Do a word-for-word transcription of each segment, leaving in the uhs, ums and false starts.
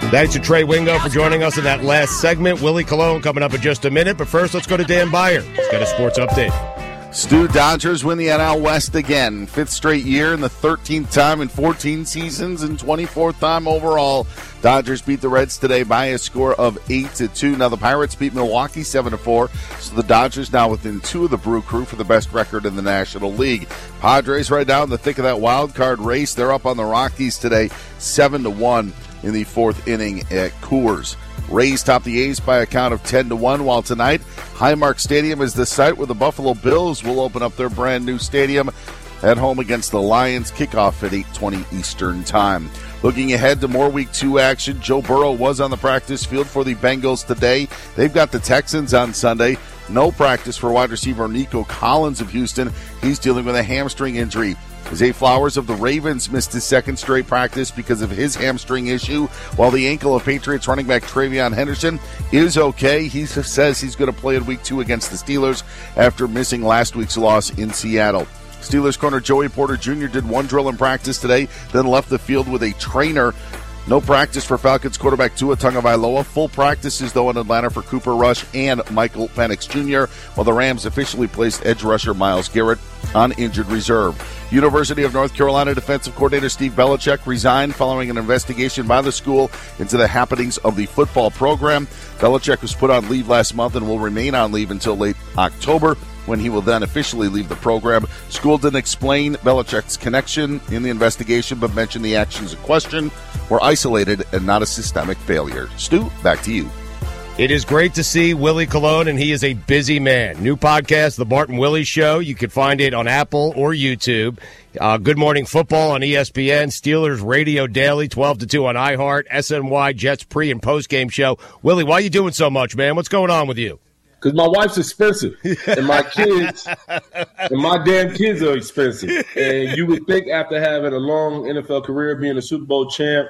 Thanks to Trey Wingo for joining us in that last segment. Willie Colon coming up in just a minute. But first, let's go to Dan Beyer. He's got a sports update. Stu, Dodgers win the N L West again. Fifth straight year and the thirteenth time in fourteen seasons and twenty-fourth time overall. Dodgers beat the Reds today by a score of eight to two. Now the Pirates beat Milwaukee seven to four. So the Dodgers now within two of the Brew Crew for the best record in the National League. Padres right now in the thick of that wild card race. They're up on the Rockies today seven to one in the fourth inning at Coors. Rays top the A's by a count of ten to one, while tonight Highmark Stadium is the site where the Buffalo Bills will open up their brand new stadium at home against the Lions. Kickoff at eight twenty Eastern Time. Looking ahead to more Week two action, Joe Burrow was on the practice field for the Bengals today. They've got the Texans on Sunday. No practice for wide receiver Nico Collins of Houston. He's dealing with a hamstring injury. Zay Flowers of the Ravens missed his second straight practice because of his hamstring issue, while the ankle of Patriots running back Travion Henderson is okay. He says he's going to play in Week two against the Steelers after missing last week's loss in Seattle. Steelers corner Joey Porter Junior did one drill in practice today, then left the field with a trainer. No practice for Falcons quarterback Tua Tagovailoa. Full practices, though, in Atlanta for Cooper Rush and Michael Penix Junior, while the Rams officially placed edge rusher Myles Garrett on injured reserve. University of North Carolina defensive coordinator Steve Belichick resigned following an investigation by the school into the happenings of the football program. Belichick was put on leave last month and will remain on leave until late October, when he will then officially leave the program. School didn't explain Belichick's connection in the investigation, but mentioned the actions in question were isolated and not a systemic failure. Stu, back to you. It is great to see Willie Colon, and he is a busy man. New podcast, The Bart and Willie Show. You can find it on Apple or YouTube. Uh, Good Morning Football on E S P N. Steelers Radio Daily, twelve to two on iHeart. S N Y Jets pre- and post-game show. Willie, why are you doing so much, man? What's going on with you? Because my wife's expensive, and my kids, and my damn kids are expensive. And you would think after having a long N F L career, being a Super Bowl champ,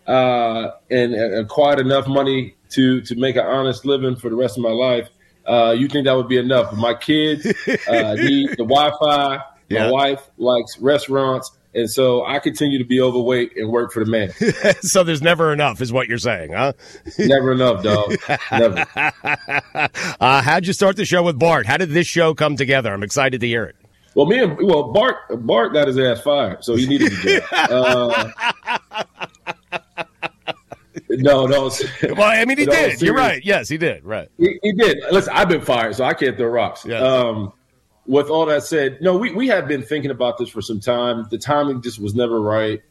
uh, and acquired enough money to to make an honest living for the rest of my life, uh, you think that would be enough. But my kids uh, need the Wi-Fi. My yeah. wife likes restaurants. And so I continue to be overweight and work for the man. So there's never enough is what you're saying, huh? Never enough, dog. Never. uh, how'd you start the show with Bart? How did this show come together? I'm excited to hear it. Well, me and well, Bart Bart got his ass fired, so he needed the job. Uh, no, no. Well, I mean, he did. You're right. Yes, he did. Right. He, he did. Listen, I've been fired, so I can't throw rocks. Yes. Um, With all that said, no, we, we have been thinking about this for some time. The timing just was never right.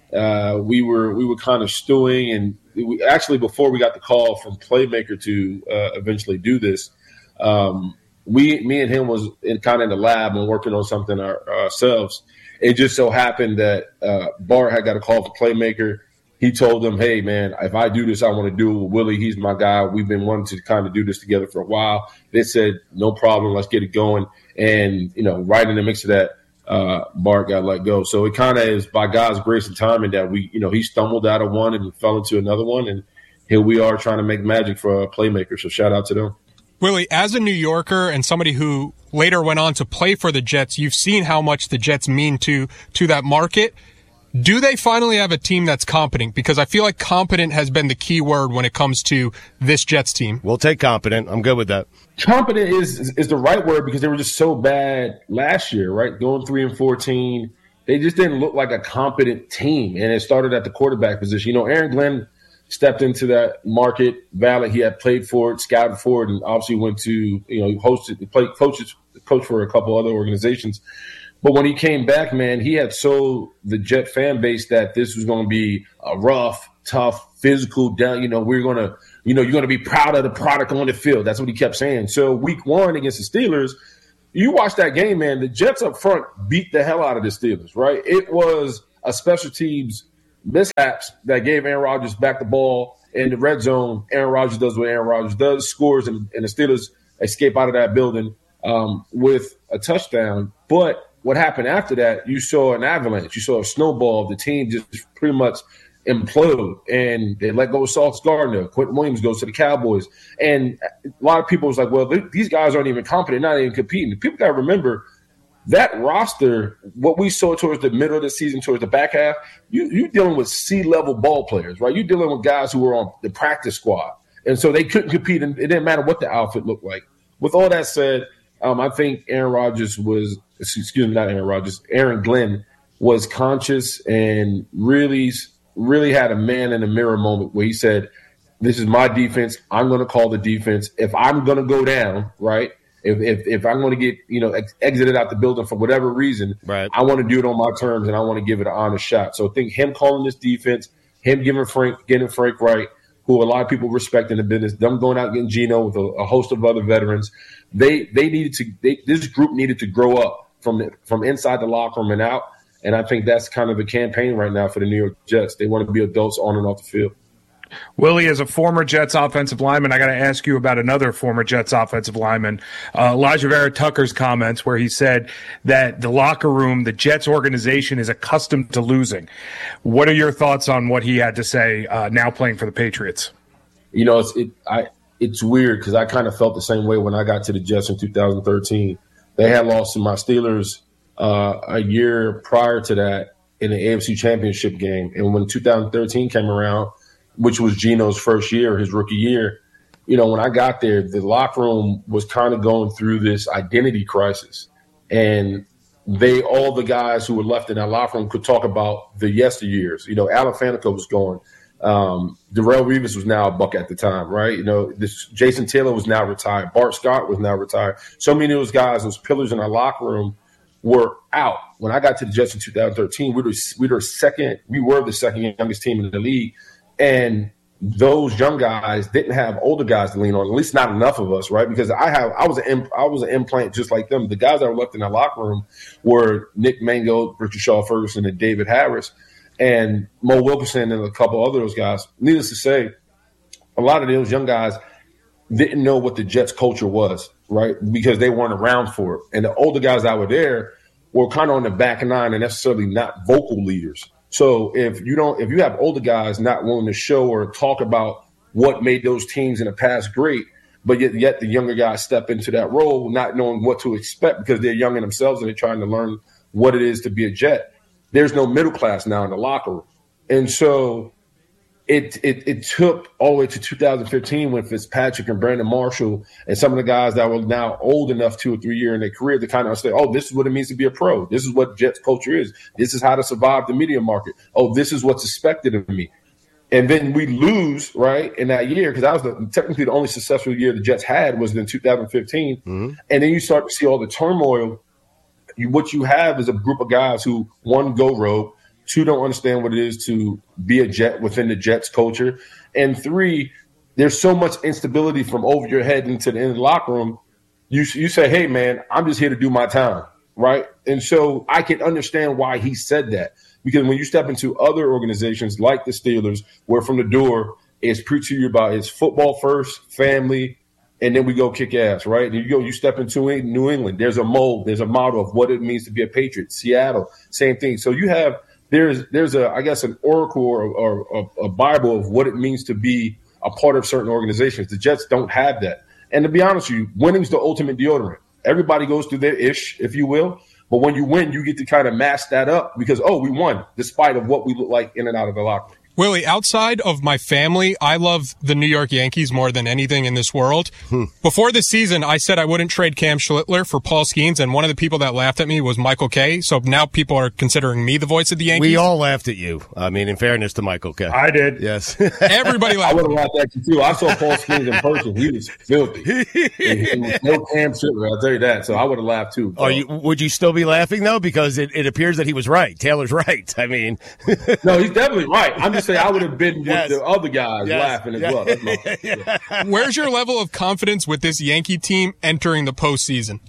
Uh, we were we were kind of stewing, and we, actually before we got the call from Playmaker to uh, eventually do this, um, we me and him was in, kind of in the lab and working on something our, ourselves. It just so happened that uh, Bart had got a call from Playmaker. He told them, "Hey, man, if I do this, I want to do it with Willie. He's my guy. We've been wanting to kind of do this together for a while." They said, "No problem. Let's get it going." And, you know, right in the mix of that, uh, Bart got let go. So it kind of is by God's grace and timing that we, you know, he stumbled out of one and fell into another one. And here we are trying to make magic for a Playmaker. So shout out to them. Willie, as a New Yorker and somebody who later went on to play for the Jets, you've seen how much the Jets mean to to that market. Do they finally have a team that's competent? Because I feel like competent has been the key word when it comes to this Jets team. We'll take competent. I'm good with that. Competent is is the right word because they were just so bad last year, right? Going three and fourteen, they just didn't look like a competent team. And it started at the quarterback position. You know, Aaron Glenn stepped into that market valley. He had played for it, scouted for it, and obviously went to, you know, he hosted, he played coaches, coached for a couple other organizations. But when he came back, man, he had sold the Jet fan base that this was going to be a rough, tough, physical, down. You know, we're going to, you know, you're going to be proud of the product on the field. That's what he kept saying. So week one against the Steelers, you watch that game, man, the Jets up front beat the hell out of the Steelers, right? It was a special teams mishaps that gave Aaron Rodgers back the ball in the red zone. Aaron Rodgers does what Aaron Rodgers does, scores, and, and the Steelers escape out of that building um, with a touchdown. But what happened after that, you saw an avalanche. You saw a snowball. The team just pretty much implode, and they let go of Sauce Gardner. Quentin Williams goes to the Cowboys. And a lot of people was like, well, these guys aren't even competent, not even competing. People got to remember, that roster, what we saw towards the middle of the season, towards the back half, you, you're dealing with C-level ball players, right? You're dealing with guys who were on the practice squad. And so they couldn't compete, and it didn't matter what the outfit looked like. With all that said, um, I think Aaron Rodgers was – excuse me, not Aaron Rodgers, Aaron Glenn was conscious and really, really had a man-in-the-mirror moment where he said, this is my defense. I'm going to call the defense. If I'm going to go down, right, if if, if I'm going to get, you know, ex- exited out the building for whatever reason, right, I want to do it on my terms, and I want to give it an honest shot. So I think him calling this defense, him giving Frank, getting Frank Wright, who a lot of people respect in the business, them going out and getting Geno with a, a host of other veterans, they they needed to they, this group needed to grow up from the, from inside the locker room and out. And I think that's kind of the campaign right now for the New York Jets. They want to be adults on and off the field. Willie, as a former Jets offensive lineman, I got to ask you about another former Jets offensive lineman, uh, Elijah Vera Tucker's comments, where he said that the locker room, the Jets organization, is accustomed to losing. What are your thoughts on what he had to say uh, now playing for the Patriots? You know, it's it, I it's weird because I kind of felt the same way when I got to the Jets in two thousand thirteen. They had lost to my Steelers uh, a year prior to that in the A F C Championship game, and when two thousand thirteen came around, which was Geno's first year, his rookie year, you know, when I got there, the locker room was kind of going through this identity crisis. And they, all the guys who were left in that locker room could talk about the yesteryears. You know, Alan Faneca was going. Um, Darrelle Revis was now a Buck at the time, right? You know, this Jason Taylor was now retired. Bart Scott was now retired. So many of those guys, those pillars in our locker room, were out. When I got to the Jets in two thousand thirteen, we were, we were second. We were the second youngest team in the league. And those young guys didn't have older guys to lean on, at least not enough of us, right? Because I have, I was an, I was an implant just like them. The guys that were left in that locker room were Nick Mango, Richard Shaw Ferguson, and David Harris, and Mo Wilkerson, and a couple other those guys. Needless to say, a lot of those young guys didn't know what the Jets culture was, right? Because they weren't around for it. And the older guys that were there were kind of on the back nine and necessarily not vocal leaders. So if you don't, if you have older guys not willing to show or talk about what made those teams in the past great, but yet, yet the younger guys step into that role, not knowing what to expect because they're young in themselves and they're trying to learn what it is to be a Jet. There's no middle class now in the locker room, and so it it, it took all the way to two thousand fifteen when Fitzpatrick and Brandon Marshall and some of the guys that were now old enough, two or three years in their career, to kind of say, oh, this is what it means to be a pro. This is what Jets culture is. This is how to survive the media market. Oh, this is what's expected of me. And then we lose, right, in that year, because that was the, technically the only successful year the Jets had was in two thousand fifteen. Mm-hmm. And then you start to see all the turmoil. You, what you have is a group of guys who, one, go rogue, two, don't understand what it is to be a Jet within the Jets culture, and three, there's so much instability from over your head into the, in the locker room. You you say, hey, man, I'm just here to do my time, right? And so I can understand why he said that, because when you step into other organizations like the Steelers, where from the door it's preached to you about it's football first, family, and then we go kick ass, right? And you go, you step into New England, there's a mold, there's a model of what it means to be a Patriot. Seattle, same thing. So you have there's there's a I guess an oracle or, or, or a Bible of what it means to be a part of certain organizations. The Jets don't have that. And to be honest with you, winning's the ultimate deodorant. Everybody goes through their ish, if you will. But when you win, you get to kind of mask that up because, oh, we won, despite of what we look like in and out of the locker room. Willie, outside of my family, I love the New York Yankees more than anything in this world. Hmm. Before this season, I said I wouldn't trade Cam Schlittler for Paul Skeens, and one of the people that laughed at me was Michael Kay. So now people are considering me the voice of the Yankees. We all laughed at you. I mean, in fairness to Michael Kay. I did. Yes. Everybody laughed. I would have laughed at you, too. I saw Paul Skeens in person. He was filthy. He was no Cam Schlittler, I'll tell you that. So I would have laughed, too. Are you, would you still be laughing, though? Because it, it appears that he was right. Taylor's right. I mean. No, he's definitely right. I'm just saying I would have been yes. with the other guys yes. laughing as yes. well. That's my, yeah. Where's your level of confidence with this Yankee team entering the postseason?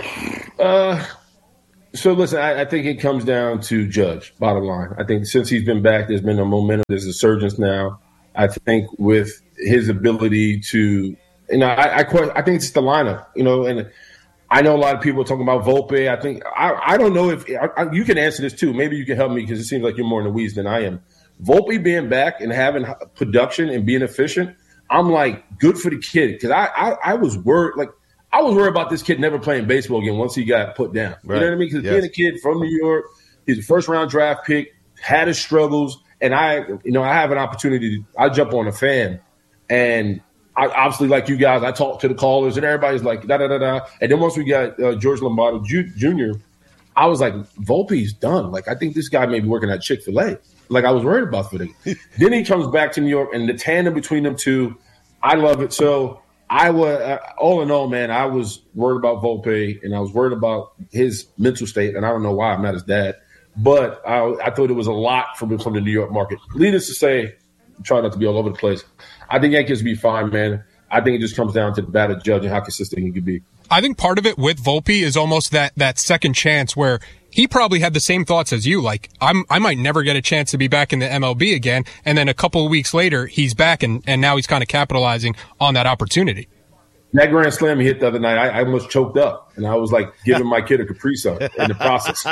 Uh, so listen, I, I think it comes down to Judge, bottom line. I think since he's been back, there's been a momentum, there's a surge now. I think with his ability to, you know, I, I, I think it's the lineup, you know, and I know a lot of people are talking about Volpe. I think, I, I don't know if, I, you can answer this too. Maybe you can help me because it seems like you're more in the weeds than I am. Volpe being back and having production and being efficient, I'm like, good for the kid. Because I, I, I was worried. Like, I was worried about this kid never playing baseball again once he got put down. Right. You know what I mean? Because yes. being a kid from New York, he's a first round draft pick, had his struggles, and I, you know, I have an opportunity. To, I jump on a fan, and I obviously, like you guys, I talk to the callers, and everybody's like da da da da. And then once we got uh, George Lombardo Junior, I was like, Volpe's done. Like, I think this guy may be working at Chick-fil-A. Like, I was worried about for him. Then he comes back to New York, and the tandem between them two, I love it. So I was, uh, all in all, man, I was worried about Volpe, and I was worried about his mental state, and I don't know why I'm not his dad. But I, I thought it was a lot from, from the New York market. Needless to say, try not to be all over the place. I think Yankees will be fine, man. I think it just comes down to the batter judge and how consistent he can be. I think part of it with Volpe is almost that, that second chance where he probably had the same thoughts as you. Like, I'm, I might never get a chance to be back in the M L B again. And then a couple of weeks later, he's back, and, and now he's kind of capitalizing on that opportunity. That grand slam he hit the other night, I, I almost choked up, and I was like giving my kid a Capri Sun in the process.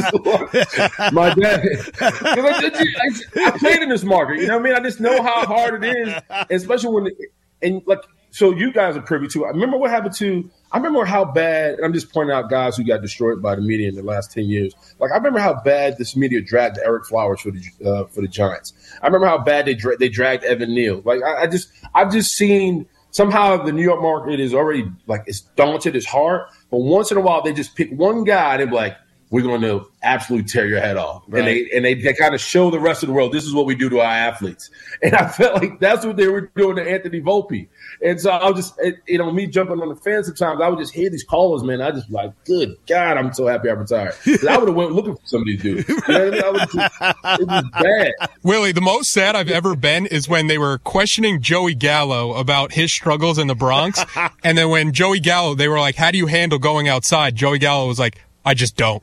My dad, I, I, I played in this market, you know what I mean? I just know how hard it is, especially when, and like, so you guys are privy to. I remember what happened to. I remember how bad, and I'm just pointing out guys who got destroyed by the media in the last ten years. Like, I remember how bad this media dragged Eric Flowers for the uh, for the Giants. I remember how bad they dra- they dragged Evan Neal. Like, I, I just, I've just seen. Somehow the New York market is already, like, it's daunted, it's hard. But once in a while, they just pick one guy and they're like, we're going to absolutely tear your head off. Right. And they and they, they kind of show the rest of the world, this is what we do to our athletes. And I felt like that's what they were doing to Anthony Volpe. And so I was just, it, you know, me jumping on the fence sometimes, I would just hear these callers, man. I just like, good God, I'm so happy I retired. Because I would have went looking for some of these dudes. You know what I mean? I was just, it was bad. Willie, the most sad I've ever been is when they were questioning Joey Gallo about his struggles in the Bronx. And then when Joey Gallo, they were like, how do you handle going outside? Joey Gallo was like, I just don't.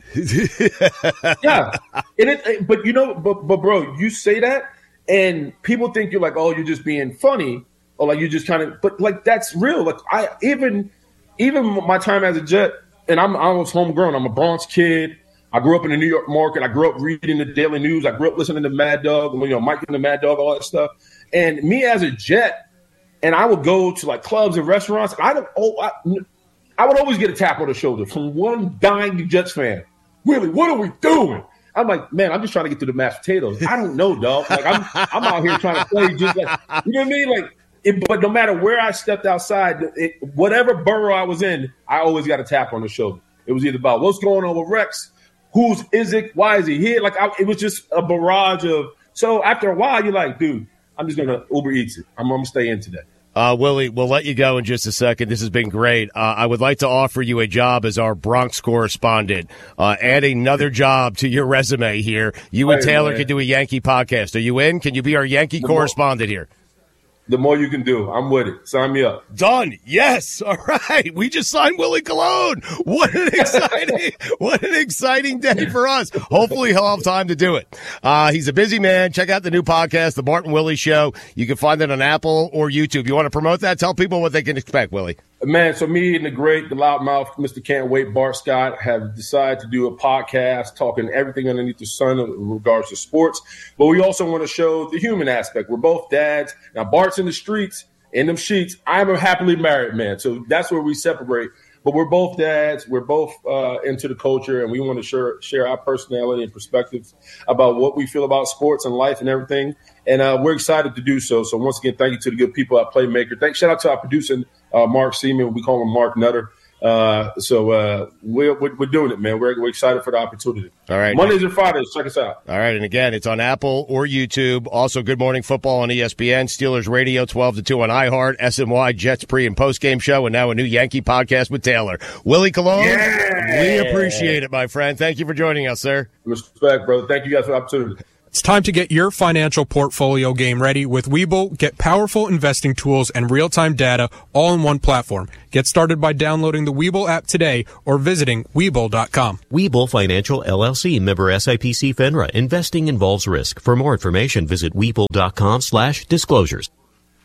Yeah. And it, but, you know, but, but, bro, you say that, and people think you're like, oh, you're just being funny, or like you just kind of – but, like, that's real. Like, I even even my time as a Jet, and I'm, I was homegrown. I'm a Bronx kid. I grew up in the New York market. I grew up reading the Daily News. I grew up listening to Mad Dog, you know, Mike and the Mad Dog, all that stuff. And me as a Jet, and I would go to, like, clubs and restaurants. And I don't – oh, I – I would always get a tap on the shoulder from one dying Jets fan. Willie, what are we doing? I'm like, man, I'm just trying to get to the mashed potatoes. I don't know, dog. Like, I'm I'm out here trying to play just like, you know what I mean? Like, it, but no matter where I stepped outside, it, whatever borough I was in, I always got a tap on the shoulder. It was either about what's going on with Rex, who's Izzy, why is he here? Like, I, it was just a barrage of. So after a while, you're like, dude, I'm just gonna Uber Eats it. I'm, I'm gonna stay in today. Uh, Willie, we'll let you go in just a second. This has been great. Uh, I would like to offer you a job as our Bronx correspondent. Uh, add another job to your resume here. You and Taylor can do a Yankee podcast. Are you in? Can you be our Yankee correspondent here? The more you can do, I'm with it. Sign me up. Done. Yes. All right. We just signed Willie Colon. What an exciting, what an exciting day for us. Hopefully he'll have time to do it. Uh, he's a busy man. Check out the new podcast, The Bart and Willie Show. You can find it on Apple or YouTube. You want to promote that? Tell people what they can expect, Willie. Man, so me and the great, the loudmouth, Mister Can't Wait, Bart Scott, have decided to do a podcast talking everything underneath the sun in regards to sports. But we also want to show the human aspect. We're both dads. Now, Bart's in the streets, in them sheets. I'm a happily married man. So that's where we separate. But we're both dads. We're both uh, into the culture, and we want to share, share our personality and perspectives about what we feel about sports and life and everything. And uh, we're excited to do so. So once again, thank you to the good people at Playmaker. Thank, shout out to our producer, uh, Mark Seaman. We call him Mark Nutter. Uh, so uh, we're, we're we're doing it, man. We're we're excited for the opportunity. All right, Mondays and Fridays, check us out. All right, and again, it's on Apple or YouTube. Also, Good Morning Football on E S P N, Steelers Radio, twelve to two on iHeart, S N Y Jets pre and post game show, and now a new Yankee podcast with Taylor. Willie Colon, yeah! We appreciate it, my friend. Thank you for joining us, sir. Respect, brother. Thank you guys for the opportunity. It's time to get your financial portfolio game ready with Webull. Get powerful investing tools and real-time data all in one platform. Get started by downloading the Webull app today or visiting Webull dot com. Webull Financial, L L C, member S I P C FINRA. Investing involves risk. For more information, visit Webull dot com slash disclosures.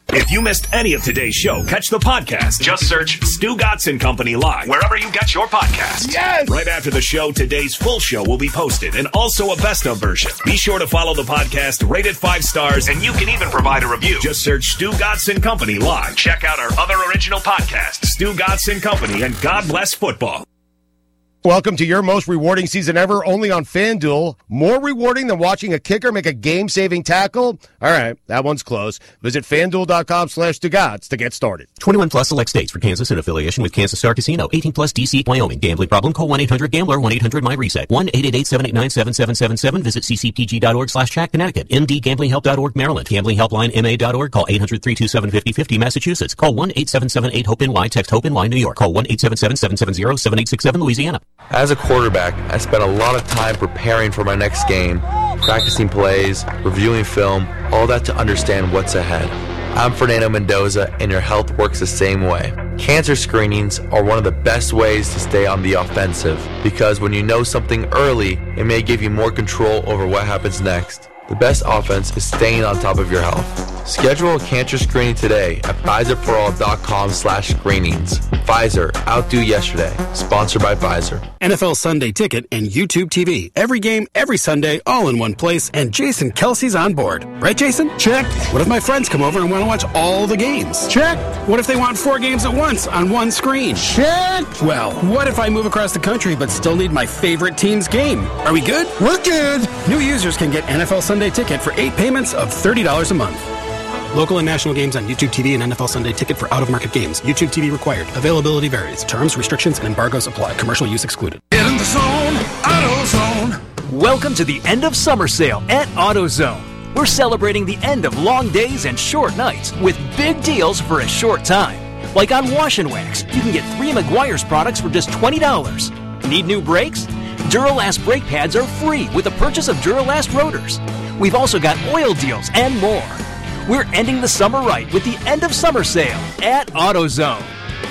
If you missed any of today's show, catch the podcast. Just search Stu Gotson Company Live wherever you get your podcasts. Yes! Right after the show, today's full show will be posted and also a best of version. Be sure to follow the podcast, rate it five stars, and you can even provide a review. Just search Stu Gotson Company Live. Check out our other original podcasts, Stu Gotson Company and God Bless Football. Welcome to your most rewarding season ever, only on FanDuel. More rewarding than watching a kicker make a game-saving tackle? All right, that one's close. Visit FanDuel.com slash DeGots to get started. twenty-one plus select states for Kansas in affiliation with Kansas Star Casino. eighteen plus D C, Wyoming. Gambling problem? Call one eight hundred gambler, one eight hundred my reset. one eight eight eight, seven eight nine, seven seven seven seven. Visit ccpg.org slash chat Connecticut. M D Gambling Help dot org Maryland. Gambling Helpline M A dot org. Call eight hundred, three two seven, five oh five oh Massachusetts. Call one eight seven seven eight, hope N Y. Text HOPE-N Y New York. Call one eight seven seven, seven seven zero, seven eight six seven Louisiana. As a quarterback, I spent a lot of time preparing for my next game, practicing plays, reviewing film, all that to understand what's ahead. I'm Fernando Mendoza, and your health works the same way. Cancer screenings are one of the best ways to stay on the offensive, because when you know something early, it may give you more control over what happens next. The best offense is staying on top of your health. Schedule a cancer screening today at Pfizer For All dot com slash screenings. Pfizer, outdo yesterday. Sponsored by Pfizer. N F L Sunday Ticket and YouTube T V. Every game, every Sunday, all in one place, and Jason Kelsey's on board. Right, Jason? Check. What if my friends come over and want to watch all the games? Check. What if they want four games at once on one screen? Check. Well, what if I move across the country but still need my favorite team's game? Are we good? We're good. New users can get N F L Sunday Ticket for eight payments of thirty dollars a month. Local and national games on YouTube T V and N F L Sunday Ticket for out-of-market games. YouTube T V required. Availability varies. Terms, restrictions, and embargoes apply. Commercial use excluded. Get in the zone, AutoZone. Welcome to the end of summer sale at AutoZone. We're celebrating the end of long days and short nights with big deals for a short time. Like on Wash and Wax, you can get three Meguiar's products for just twenty dollars. Need new brakes? Duralast brake pads are free with the purchase of Duralast rotors. We've also got oil deals and more. We're ending the summer right with the end of summer sale at AutoZone.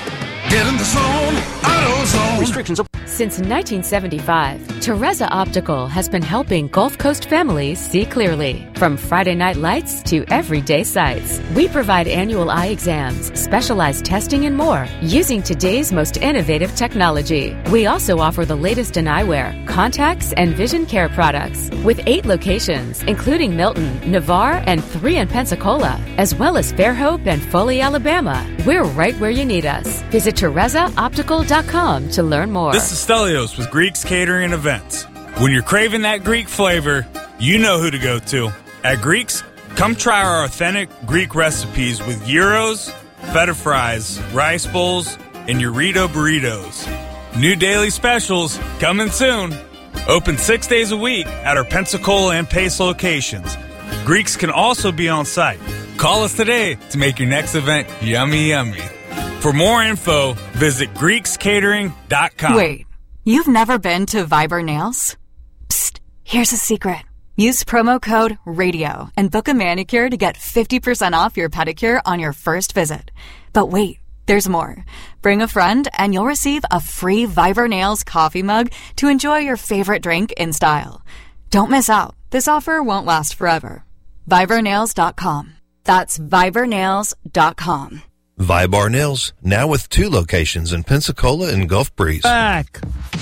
Get in the zone, AutoZone. Restrictions apply. Since nineteen seventy-five, Teresa Optical has been helping Gulf Coast families see clearly. From Friday night lights to everyday sights, we provide annual eye exams, specialized testing, and more using today's most innovative technology. We also offer the latest in eyewear, contacts, and vision care products with eight locations, including Milton, Navarre, and three in Pensacola, as well as Fairhope and Foley, Alabama. We're right where you need us. Visit Teresa Optical dot com to learn more. This is Stelios with Greeks Catering and Events. When you're craving that Greek flavor, you know who to go to. At Greeks, come try our authentic Greek recipes with gyros, feta fries, rice bowls, and Eurito burritos. New daily specials coming soon. Open six days a week at our Pensacola and Pace locations. Greeks can also be on site. Call us today to make your next event yummy, yummy. For more info, visit Greeks Catering dot com. Wait, you've never been to Viber Nails? Psst, here's a secret. Use promo code RADIO and book a manicure to get fifty percent off your pedicure on your first visit. But wait, there's more. Bring a friend and you'll receive a free Viber Nails coffee mug to enjoy your favorite drink in style. Don't miss out. This offer won't last forever. Viber Nails dot com. That's Viber Nails dot com. Vibar Nails, now with two locations in Pensacola and Gulf Breeze. Back.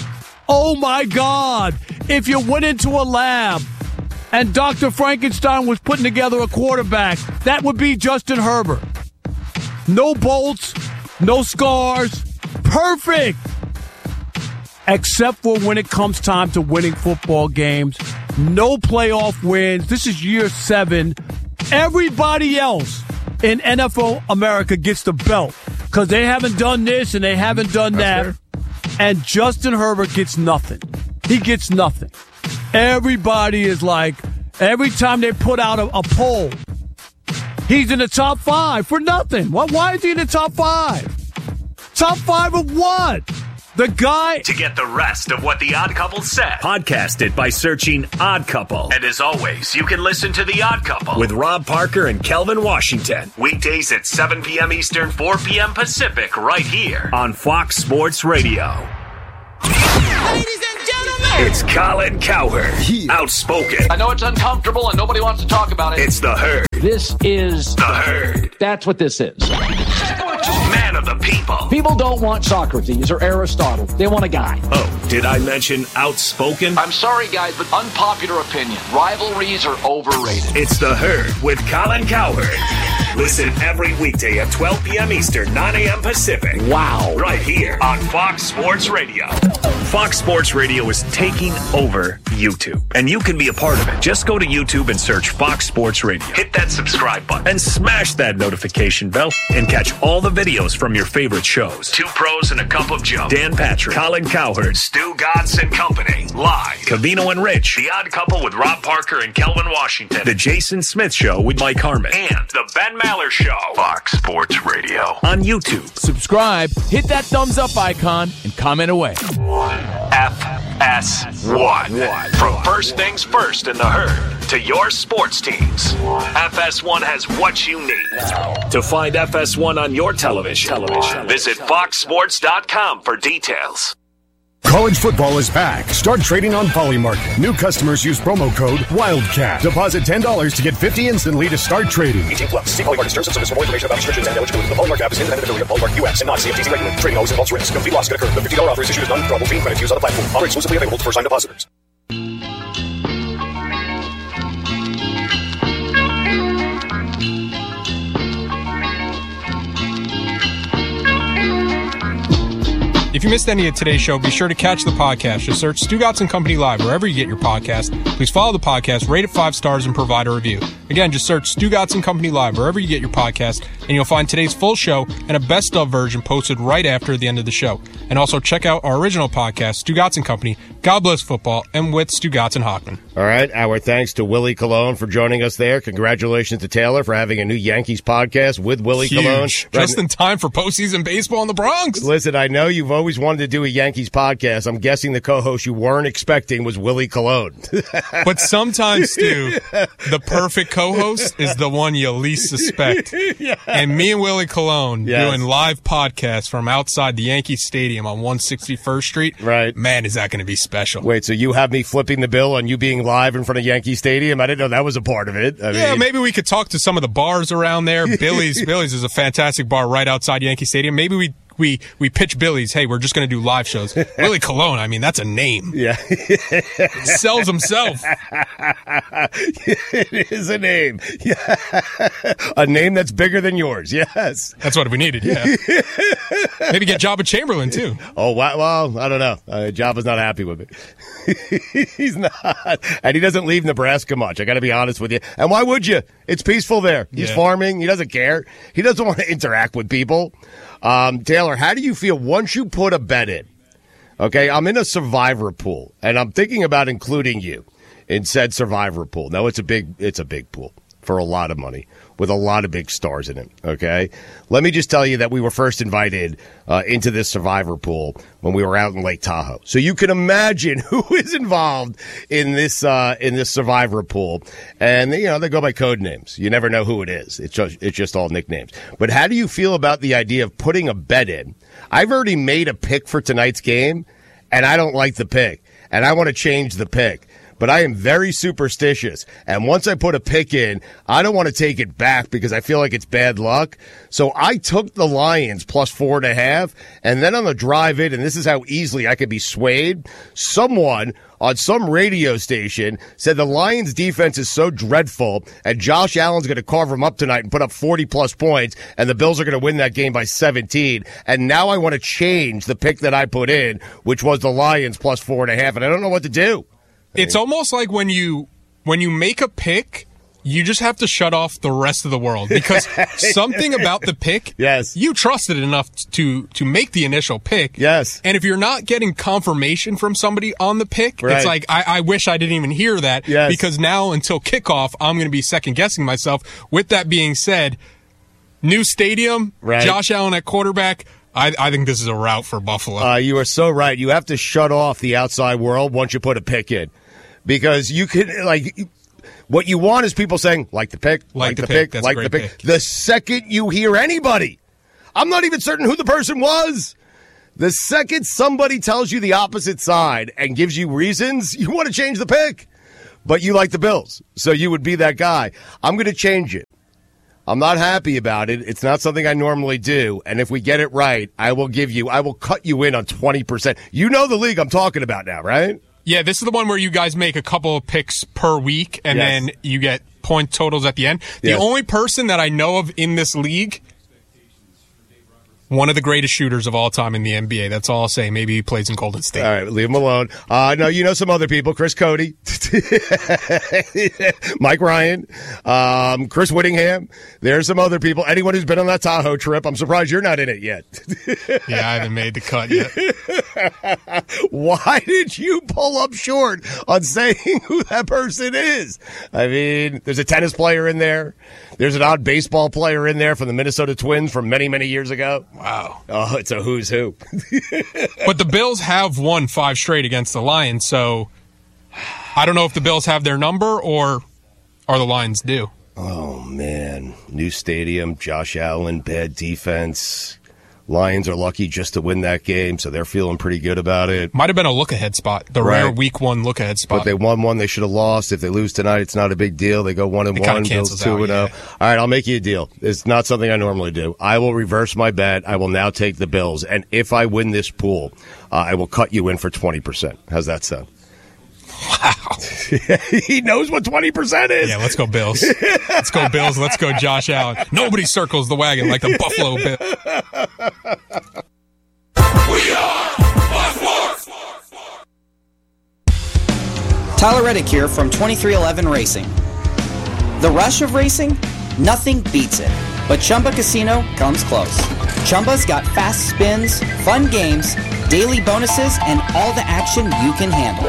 Oh, my God. If you went into a lab and Doctor Frankenstein was putting together a quarterback, that would be Justin Herbert. No bolts, no scars. Perfect. Except for when it comes time to winning football games. No playoff wins. This is year seven. Everybody else in N F L America gets the belt because they haven't done this and they haven't done that. And Justin Herbert gets nothing. He gets nothing. Everybody is like, every time they put out a, a poll, he's in the top five for nothing. Why, why is he in the top five? Top five of what? The guy... To get the rest of what The Odd Couple said, podcast it by searching Odd Couple. And as always, you can listen to The Odd Couple with Rob Parker and Kelvin Washington. Weekdays at seven p.m. Eastern, four p.m. Pacific, right here on Fox Sports Radio. Ladies and gentlemen, It's Colin Cowherd. Outspoken. I know it's uncomfortable and nobody wants to talk about it. It's the Herd. This is the Herd. That's what this is. Man of the people. People don't want Socrates or Aristotle. They want a guy. Oh, did I mention outspoken? I'm sorry, guys, but unpopular opinion. Rivalries are overrated. It's the Herd with Colin Cowherd. Listen every weekday at twelve p.m. Eastern, nine a.m. Pacific. Wow. Right here on Fox Sports Radio. Fox Sports Radio is taking over YouTube, and you can be a part of it. Just go to YouTube and search Fox Sports Radio. Hit that subscribe button and smash that notification bell and catch all the videos from your favorite shows. Two Pros and a Cup of Joe. Dan Patrick, Colin Cowherd, Stu Gatz and Company. Live. Cavino and Rich. The Odd Couple with Rob Parker and Kelvin Washington. The Jason Smith Show with Mike Harmon. And The Ben Maller Show. Fox Sports Radio. On YouTube. Subscribe, hit that thumbs up icon, and comment away. F S one. From First Things First in the Herd to your sports teams. F S one has what you need. To find F S one on your television, television. visit fox sports dot com for details. College football is back. Start trading on Polymarket. New customers use promo code WILDCAT. Deposit ten dollars to get fifty dollars instantly to start trading. eighteen plus. See Polymarket terms and service for more information about restrictions and eligibility. The Polymarket app is independent affiliate of Polymarket U S and not C F T C regulated. Trading always involves risk. Complete loss can occur. The fifty dollars offer is issued as non-withdrawable fee credit used on the platform. Offer exclusively available to first-time depositors. If you missed any of today's show, be sure to catch the podcast. Just search Stu Gatz and Company Live wherever you get your podcast. Please follow the podcast, rate it five stars, and provide a review. Again, just search Stu Gatz and Company Live wherever you get your podcast, and you'll find today's full show and a best-of version posted right after the end of the show. And also check out our original podcast, Stu Gatz and Company, God Bless Football, and with Stu Gatz and Hockman. All right, our thanks to Willie Colon for joining us there. Congratulations to Taylor for having a new Yankees podcast with Willie Huge. Colon. Just in time for postseason baseball in the Bronx. Listen, I know you've always wanted to do a Yankees podcast. I'm guessing the co-host you weren't expecting was Willie Colon. But sometimes, Stu, the perfect co-host is the one you least suspect. Yeah. And me and Willie Colon yes. doing live podcasts from outside the Yankee Stadium on one sixty-first Street. Right. Man, is that going to be special. Wait, so you have me flipping the bill on you being live in front of Yankee Stadium? I didn't know that was a part of it. I yeah, mean... maybe we could talk to some of the bars around there. Billy's Billy's is a fantastic bar right outside Yankee Stadium. Maybe we We we pitch Billy's, hey, we're just going to do live shows. Willie Colon, I mean, that's a name. Yeah. Sells himself. It is a name. Yeah. A name that's bigger than yours, yes. That's what we needed, yeah. Maybe get Jabba Chamberlain, too. Oh, wow. Well, I don't know. Uh, Jabba's not happy with it. He's not. And he doesn't leave Nebraska much, I got to be honest with you. And why would you? It's peaceful there. He's yeah. farming. He doesn't care. He doesn't want to interact with people. Um, Taylor, how do you feel once you put a bet in? Okay, I'm in a survivor pool, and I'm thinking about including you in said survivor pool. Now, it's a big, it's a big pool for a lot of money with a lot of big stars in it. Okay, let me just tell you that we were first invited uh, into this survivor pool when we were out in Lake Tahoe. So you can imagine who is involved in this uh, in this survivor pool, and you know they go by code names. You never know who it is. It's just it's just all nicknames. But how do you feel about the idea of putting a bet in? I've already made a pick for tonight's game, and I don't like the pick, and I want to change the pick. But I am very superstitious, and once I put a pick in, I don't want to take it back because I feel like it's bad luck. So I took the Lions plus four and a half, and then on the drive in, and this is how easily I could be swayed, someone on some radio station said the Lions defense is so dreadful, and Josh Allen's going to carve them up tonight and put up forty plus points, and the Bills are going to win that game by seventeen. And now I want to change the pick that I put in, which was the Lions plus four and a half, and I don't know what to do. It's almost like when you when you make a pick, you just have to shut off the rest of the world because something about the pick, yes, you trusted enough to to make the initial pick. Yes. And if you're not getting confirmation from somebody on the pick, right. It's like, I, I wish I didn't even hear that yes. because now until kickoff, I'm going to be second-guessing myself. With that being said, new stadium, right. Josh Allen at quarterback, I, I think this is a route for Buffalo. Uh, you are so right. You have to shut off the outside world once you put a pick in. Because you can, like, what you want is people saying, like the pick, like, like the, the pick, pick like the pick. pick. The second you hear anybody, I'm not even certain who the person was. The second somebody tells you the opposite side and gives you reasons, you want to change the pick. But you like the Bills, so you would be that guy. I'm going to change it. I'm not happy about it. It's not something I normally do. And if we get it right, I will give you, I will cut you in on twenty percent. You know the league I'm talking about now, right? Yeah, this is the one where you guys make a couple of picks per week, and Yes. then you get point totals at the end. The Yes. only person that I know of in this league, one of the greatest shooters of all time in the N B A. That's all I'll say. Maybe he plays in Golden State. All right, leave him alone. Uh, no, you know some other people. Chris Cody, Mike Ryan, um, Chris Whittingham. There's some other people. Anyone who's been on that Tahoe trip, I'm surprised you're not in it yet. Yeah, I haven't made the cut yet. Why did you pull up short on saying who that person is? I mean, there's a tennis player in there. There's an odd baseball player in there from the Minnesota Twins from many, many years ago. Wow. Oh, it's a who's who. But the Bills have won five straight against the Lions, so I don't know if the Bills have their number or are the Lions due. Oh, man. New stadium, Josh Allen, bad defense. Lions are lucky just to win that game, so they're feeling pretty good about it. Might have been a look-ahead spot, the Right. rare week one look-ahead spot. But they won one they should have lost. If they lose tonight, it's not a big deal. They go one and It kinda one, Bills cancels two out, and oh. All right, I'll make you a deal. It's not something I normally do. I will reverse my bet. I will now take the Bills, and if I win this pool, uh, I will cut you in for twenty percent. How's that sound? Wow. He knows what twenty percent is. Yeah, let's go Bills. Let's go Bills. Let's go Josh Allen. Nobody circles the wagon like the Buffalo Bills. We are Buffalo. Tyler Reddick here from twenty-three eleven Racing. The rush of racing? Nothing beats it. But Chumba Casino comes close. Chumba's got fast spins, fun games, daily bonuses, and all the action you can handle.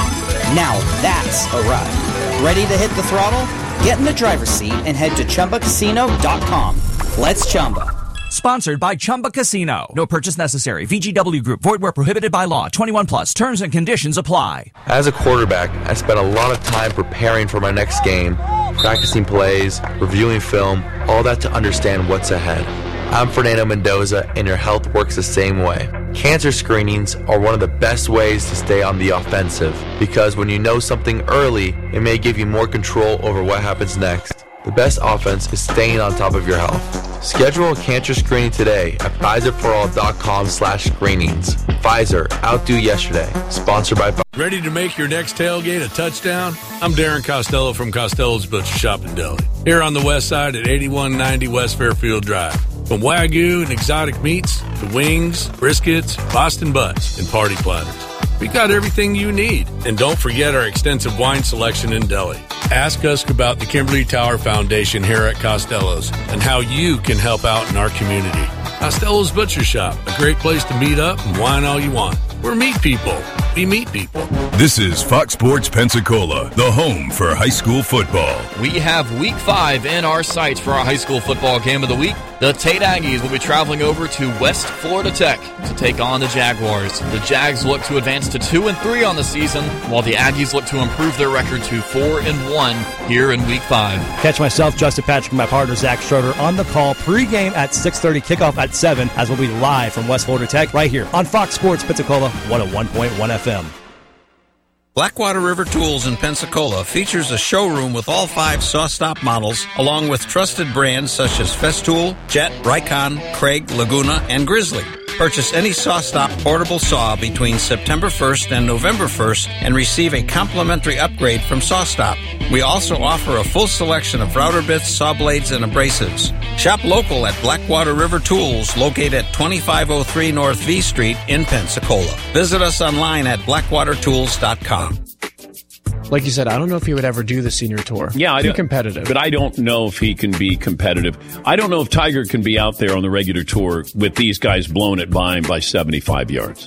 Now that's a ride. Ready to hit the throttle? Get in the driver's seat and head to Chumba Casino dot com. Let's Chumba. Sponsored by Chumba Casino. No purchase necessary. V G W Group. Void where prohibited by law. twenty-one plus. Terms and conditions apply. As a quarterback, I spent a lot of time preparing for my next game, practicing plays, reviewing film, all that to understand what's ahead. I'm Fernando Mendoza, and your health works the same way. Cancer screenings are one of the best ways to stay on the offensive, because when you know something early, it may give you more control over what happens next. The best offense is staying on top of your health. Schedule a cancer screening today at Pfizer for all dot com slash screenings. Pfizer, outdo yesterday. Sponsored by Pfizer. Ready to make your next tailgate a touchdown? I'm Darren Costello from Costello's Butcher Shop in Delhi. Here on the west side at eighty-one ninety West Fairfield Drive. From Wagyu and exotic meats to wings, briskets, Boston butts, and party platters. We got everything you need. And don't forget our extensive wine selection in Delhi. Ask us about the Kimberly Tower Foundation here at Costello's and how you can help out in our community. Costello's Butcher Shop, a great place to meet up and wine all you want. We're meat people. We meet people. This is Fox Sports Pensacola, the home for high school football. We have week five in our sights for our high school football game of the week. The Tate Aggies will be traveling over to West Florida Tech to take on the Jaguars. The Jags look to advance to two and three on the season, while the Aggies look to improve their record to four and one here in week five. Catch myself, Justin Patrick, and my partner Zach Schroeder on the call pregame at six thirty, kickoff at seven, as we'll be live from West Florida Tech right here on Fox Sports Pensacola one oh one point one F M. Blackwater River Tools in Pensacola features a showroom with all five SawStop models, along with trusted brands such as Festool, Jet, Rycon, Craig, Laguna, and Grizzly. Purchase any SawStop portable saw between September first and November first and receive a complimentary upgrade from SawStop. We also offer a full selection of router bits, saw blades, and abrasives. Shop local at Blackwater River Tools, located at twenty-five oh three North V Street in Pensacola. Visit us online at blackwater tools dot com. Like you said, I don't know if he would ever do the senior tour. Yeah, I Too don't, competitive. But I don't know if he can be competitive. I don't know if Tiger can be out there on the regular tour with these guys blowing it by him by seventy-five yards.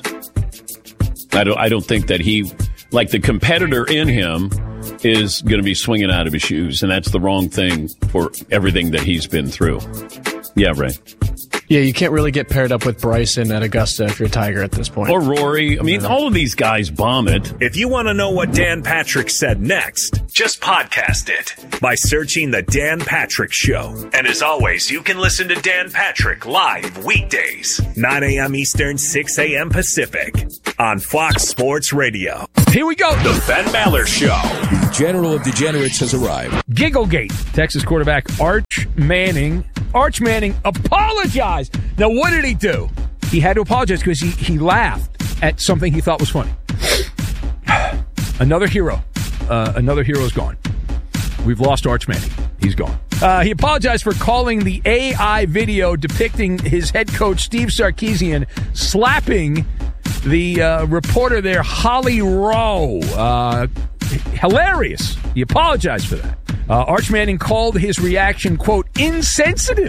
I don't. I don't think that he, like the competitor in him, is going to be swinging out of his shoes, and that's the wrong thing for everything that he's been through. Yeah, Ray. Yeah, you can't really get paired up with Bryson at Augusta if you're Tiger at this point. Or Rory. I mean, Yeah. all of these guys bomb it. If you want to know what Dan Patrick said next, just podcast it by searching The Dan Patrick Show. And as always, you can listen to Dan Patrick live weekdays, nine a.m. Eastern, six a.m. Pacific, on Fox Sports Radio. Here we go. The Ben Maller Show. The General of Degenerates has arrived. Gigglegate. Texas quarterback Arch Manning. Arch Manning apologized. Now, what did he do? He had to apologize because he, he laughed at something he thought was funny. Another hero. Uh, another hero is gone. We've lost Arch Manning. He's gone. Uh, he apologized for calling the A I video depicting his head coach, Steve Sarkisian, slapping the uh, reporter there, Holly Rowe. Uh, hilarious. He apologized for that. Uh, Arch Manning called his reaction, quote, insensitive.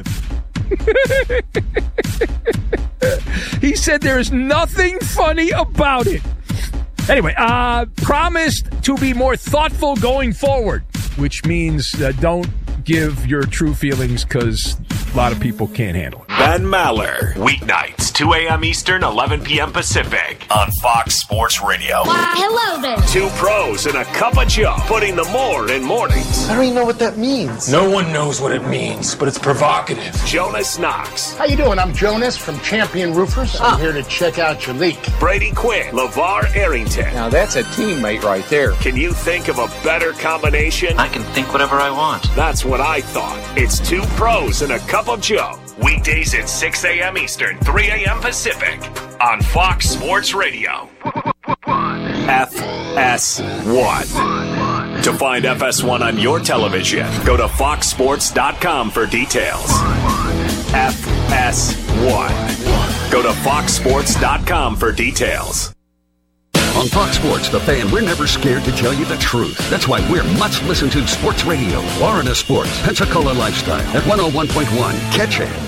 He said there is nothing funny about it. Anyway, uh, promised to be more thoughtful going forward, which means uh, don't give your true feelings because a lot of people can't handle it. Ben Maller. Weeknights, two a.m. Eastern, eleven p.m. Pacific, on Fox Sports Radio. Why, hello there. Two pros and a cup of Joe, putting the more in mornings. I don't even know what that means. No one knows what it means, but it's provocative. Jonas Knox. How you doing? I'm Jonas from Champion Roofers. I'm here to check out your leak. Brady Quinn. LeVar Arrington. Now that's a teammate right there. Can you think of a better combination? I can think whatever I want. That's what I thought. It's two pros and a cup of Joe. Weekdays at six a.m. Eastern, three a.m. Pacific, on Fox Sports Radio. F S one. To find F S one on your television, go to fox sports dot com for details. F S one. Go to fox sports dot com for details. On Fox Sports, The Fan, we're never scared to tell you the truth. That's why we're much listened to sports radio. Florida Sports, Pensacola Lifestyle at one oh one point one. Catch it.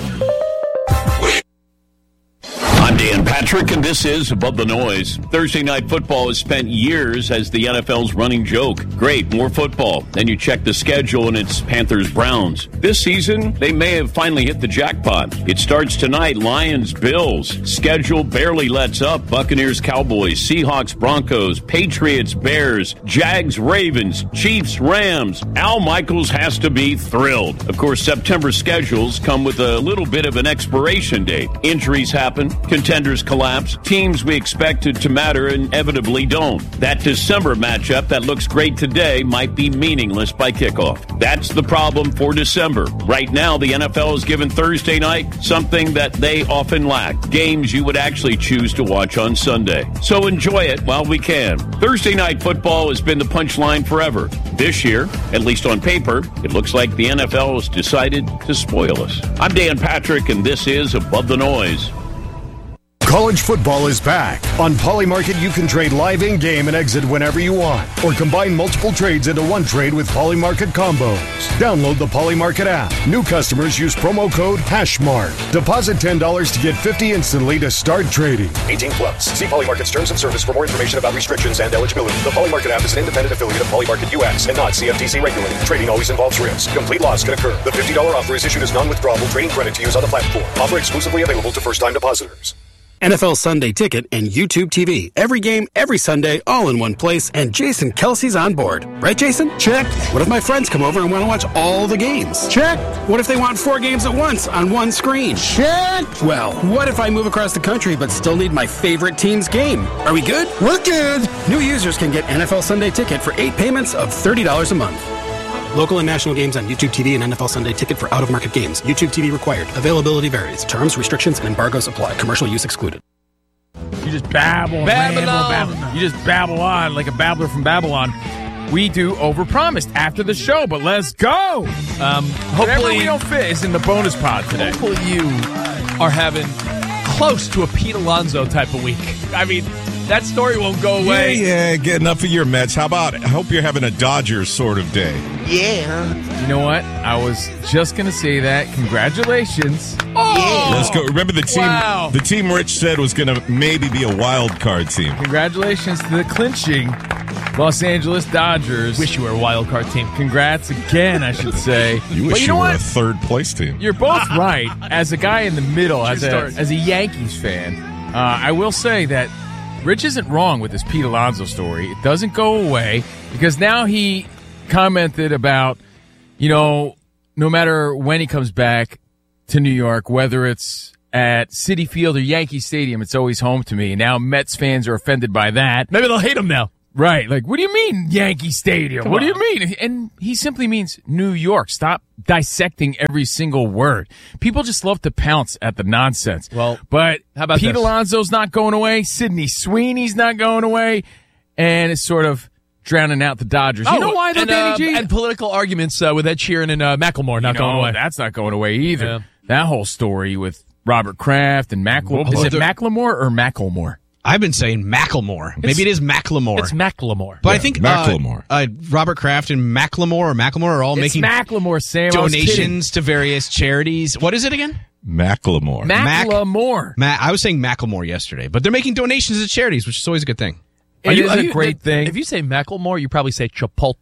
I'm Dan Patrick, and this is Above the Noise. Thursday Night Football has spent years as the N F L's running joke. Great, more football. Then you check the schedule, and it's Panthers-Browns. This season, they may have finally hit the jackpot. It starts tonight, Lions-Bills. Schedule barely lets up. Buccaneers-Cowboys, Seahawks-Broncos, Patriots-Bears, Jags-Ravens, Chiefs-Rams. Al Michaels has to be thrilled. Of course, September schedules come with a little bit of an expiration date. Injuries happen. Contenders collapse. Teams we expected to matter inevitably don't. That December matchup that looks great today might be meaningless by kickoff. That's the problem for December. Right now, the N F L has given Thursday night something that they often lack. Games you would actually choose to watch on Sunday. So enjoy it while we can. Thursday night football has been the punchline forever. This year, at least on paper, it looks like the N F L has decided to spoil us. I'm Dan Patrick, and this is Above the Noise. College football is back. On Polymarket, you can trade live in-game and exit whenever you want, or combine multiple trades into one trade with Polymarket combos. Download the Polymarket app. New customers use promo code HashMark. Deposit ten dollars to get fifty dollars instantly to start trading. eighteen plus. See Polymarket's terms of service for more information about restrictions and eligibility. The Polymarket app is an independent affiliate of Polymarket U S and not C F T C regulated. Trading always involves risk. Complete loss can occur. The fifty dollars offer is issued as non-withdrawable trading credit to use on the platform. Offer exclusively available to first-time depositors. N F L Sunday Ticket and YouTube T V. Every game, every Sunday, all in one place, and Jason Kelsey's on board. Right, Jason? Check. What if my friends come over and want to watch all the games? Check. What if they want four games at once on one screen? Check. Well, what if I move across the country but still need my favorite team's game? Are we good? We're good. New users can get N F L Sunday Ticket for eight payments of thirty dollars a month. Local and national games on YouTube T V and N F L Sunday Ticket for out-of-market games. YouTube T V required. Availability varies. Terms, restrictions, and embargoes apply. Commercial use excluded. You just babble, and Babylon. ramble, babble. You just babble on like a babbler from Babylon. We do overpromised after the show, but let's go. Um, hopefully, we don't fit is in the bonus pod today. Hopefully, you are having close to a Pete Alonso type of week. I mean, that story won't go away. Yeah, yeah, get enough of your Mets. How about it? I hope you're having a Dodgers sort of day. Yeah. You know what? I was just going to say that. Congratulations. Oh, yeah. Let's go. Remember the team Wow. the team Rich said was going to maybe be a wild card team. Congratulations to the clinching Los Angeles Dodgers. Wish you were a wild card team. Congrats again, I should say. You wish but you, you, know were what? a third place team. You're both right. As a guy in the middle, as a, as a Yankees fan, uh, I will say that Rich isn't wrong with this Pete Alonso story. It doesn't go away because now he commented about, you know, no matter when he comes back to New York, whether it's at Citi Field or Yankee Stadium, it's always home to me. Now Mets fans are offended by that. Maybe they'll hate him now. Right. Like, what do you mean Yankee Stadium? Come what on. do you mean? And he simply means New York. Stop dissecting every single word. People just love to pounce at the nonsense. Well, but how about Pete this? Alonso's not going away. Sidney Sweeney's not going away. And it's sort of drowning out the Dodgers. Oh, you know why, though, and, Danny uh, G? and political arguments uh, with Ed Sheeran and uh, Macklemore not You know, going away. That's not going away either. Yeah. That whole story with Robert Kraft and Macklemore. Is it Macklemore or Macklemore? I've been saying Macklemore. Maybe it is Macklemore. It's Macklemore. But Yeah, I think Macklemore. Uh, uh, Robert Kraft and Macklemore or Macklemore are all It's making Macklemore, Sam. I was kidding. donations to various charities. What is it again? Macklemore. Macklemore. Ma- I was saying Macklemore yesterday, but they're making donations to charities, which is always a good thing. It is a great thing. If you say Macklemore, you probably say Chipotle.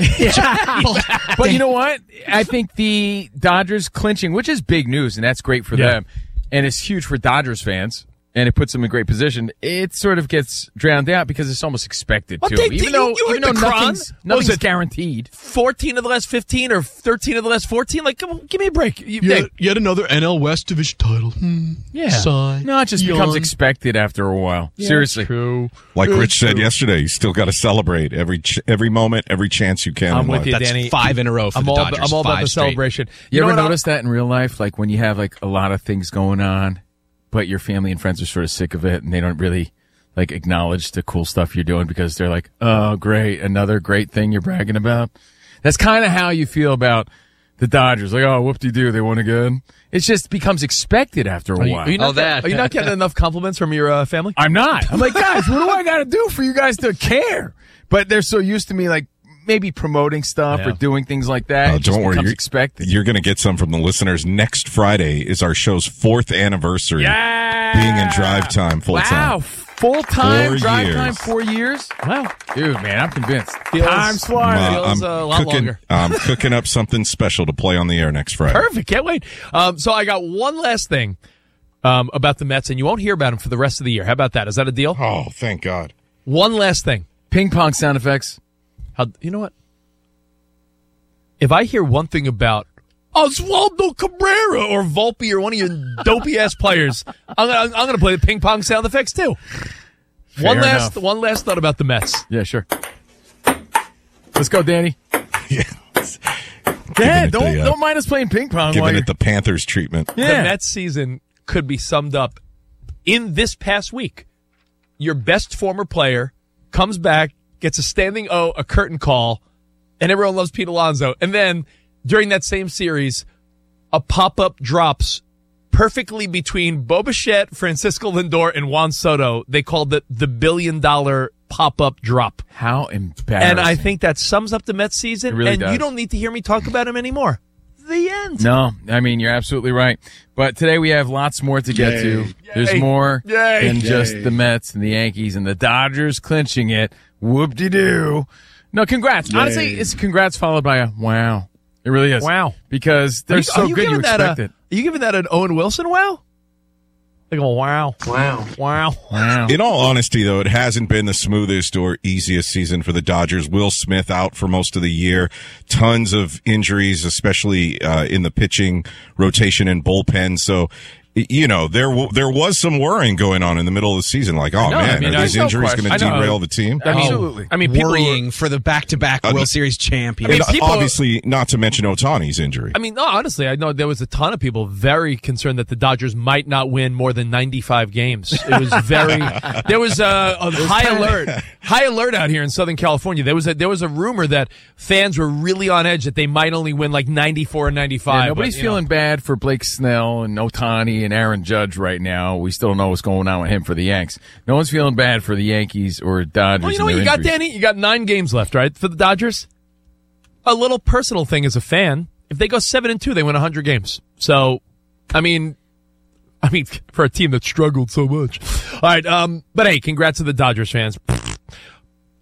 But you know what? I think the Dodgers clinching, which is big news, and that's great for Yeah. them, and it's huge for Dodgers fans, and it puts them in great position. It sort of gets drowned out because it's almost expected But to, they- even you- though you even heard though the Cron? nothing's, What was nothing's it? guaranteed. fourteen of the last fifteen or thirteen of the last fourteen? Like, come on, give me a break. You, Yet, hey, yet another N L West division title. Hmm. yeah. Sigh. No, it just Yawn. becomes expected after a while. Yeah, Seriously. True. Like True, Rich said true. yesterday, you still got to celebrate every ch- every moment, every chance you can. I'm in with life. you, That's Danny. five in a row for I'm the all, Dodgers. I'm all about Five the straight. celebration. You, know ever what, notice that in real life? Like when you have like a lot of things going on, but your family and friends are sort of sick of it and they don't really like acknowledge the cool stuff you're doing because they're like, oh, great, another great thing you're bragging about. That's kind of how you feel about the Dodgers. Like, oh, whoop-de-doo, they won again. It just becomes expected after a Are you, while. are you not, Oh, that. Are you not getting enough compliments from your uh, family? I'm not. I'm like, guys, what do I got to do for you guys to care? But they're so used to me, like, maybe promoting stuff Yeah. or doing things like that. Uh, It just don't worry, becomes you're, expected. you're going to get some from the listeners. Next Friday is our show's fourth anniversary. Yeah. Being in drive time full Wow. time. Full time Four drive years. time, four years? Wow. Dude, man, I'm convinced. Feels- Time's flying. Uh, feels I'm a lot cooking, longer. I'm cooking up something special to play on the air next Friday. Perfect. Can't wait. Um, so I got one last thing um, about the Mets, and you won't hear about them for the rest of the year. How about that? Is that a deal? Oh, thank God. One last thing. Ping pong sound effects. How, you know what? If I hear one thing about Oswaldo Cabrera or Volpe or one of your dopey ass players, I'm gonna I'm gonna play the ping pong sound effects too. Fair one last enough. one last thought about the Mets. Yeah, sure. Let's go, Danny. Yeah. Yeah, it don't the, uh, don't mind us playing ping pong. while Giving you're- it the Panthers treatment. Yeah. The Mets season could be summed up in this past week. Your best former player comes back, gets a standing O, a curtain call, and everyone loves Pete Alonso. And then during that same series, a pop-up drops perfectly between Bo Bichette, Francisco Lindor, and Juan Soto. They called it the billion-dollar pop-up drop. How embarrassing. And I think that sums up the Mets season, It really and does. you don't need to hear me talk about him anymore. The end. No, I mean, you're absolutely right. But today we have lots more to get Yay. to. There's Yay. more Yay. than just Yay. the Mets and the Yankees and the Dodgers clinching it. Whoop-de-doo. No, congrats. Yay. Honestly, it's congrats followed by a wow. It really is. Wow. Because they're Are you- so are you good you giving that expect a- it. Are you giving that an Owen Wilson wow? Like, oh, wow. Wow. Wow. Wow. In all honesty, though, it hasn't been the smoothest or easiest season for the Dodgers. Will Smith out for most of the year. Tons of injuries, especially uh, in the pitching rotation and bullpen. So, you know, there w- there was some worrying going on in the middle of the season. Like, oh, know, man, I mean, are there's these no injuries question. going to I know. derail the team? Absolutely. I mean, people worrying for the back-to-back Uh, World Series champion. And people- obviously, not to mention Otani's injury. I mean, no, honestly, I know there was a ton of people very concerned that the Dodgers might not win more than ninety-five games. It was very, there was a, a high alert, high alert out here in Southern California. There was a, there was a rumor that fans were really on edge that they might only win like ninety-four or ninety-five. Yeah, nobody's but, you know. feeling bad for Blake Snell and Otani and Aaron Judge right now. We still don't know what's going on with him for the Yanks. No one's feeling bad for the Yankees or Dodgers. Well, you know and what you their got, injuries. Danny? You got nine games left, right, for the Dodgers? A little personal thing as a fan. If they go seven and two, they win one hundred games. So, I mean, I mean, for a team that struggled so much. All right, um, but hey, congrats to the Dodgers fans.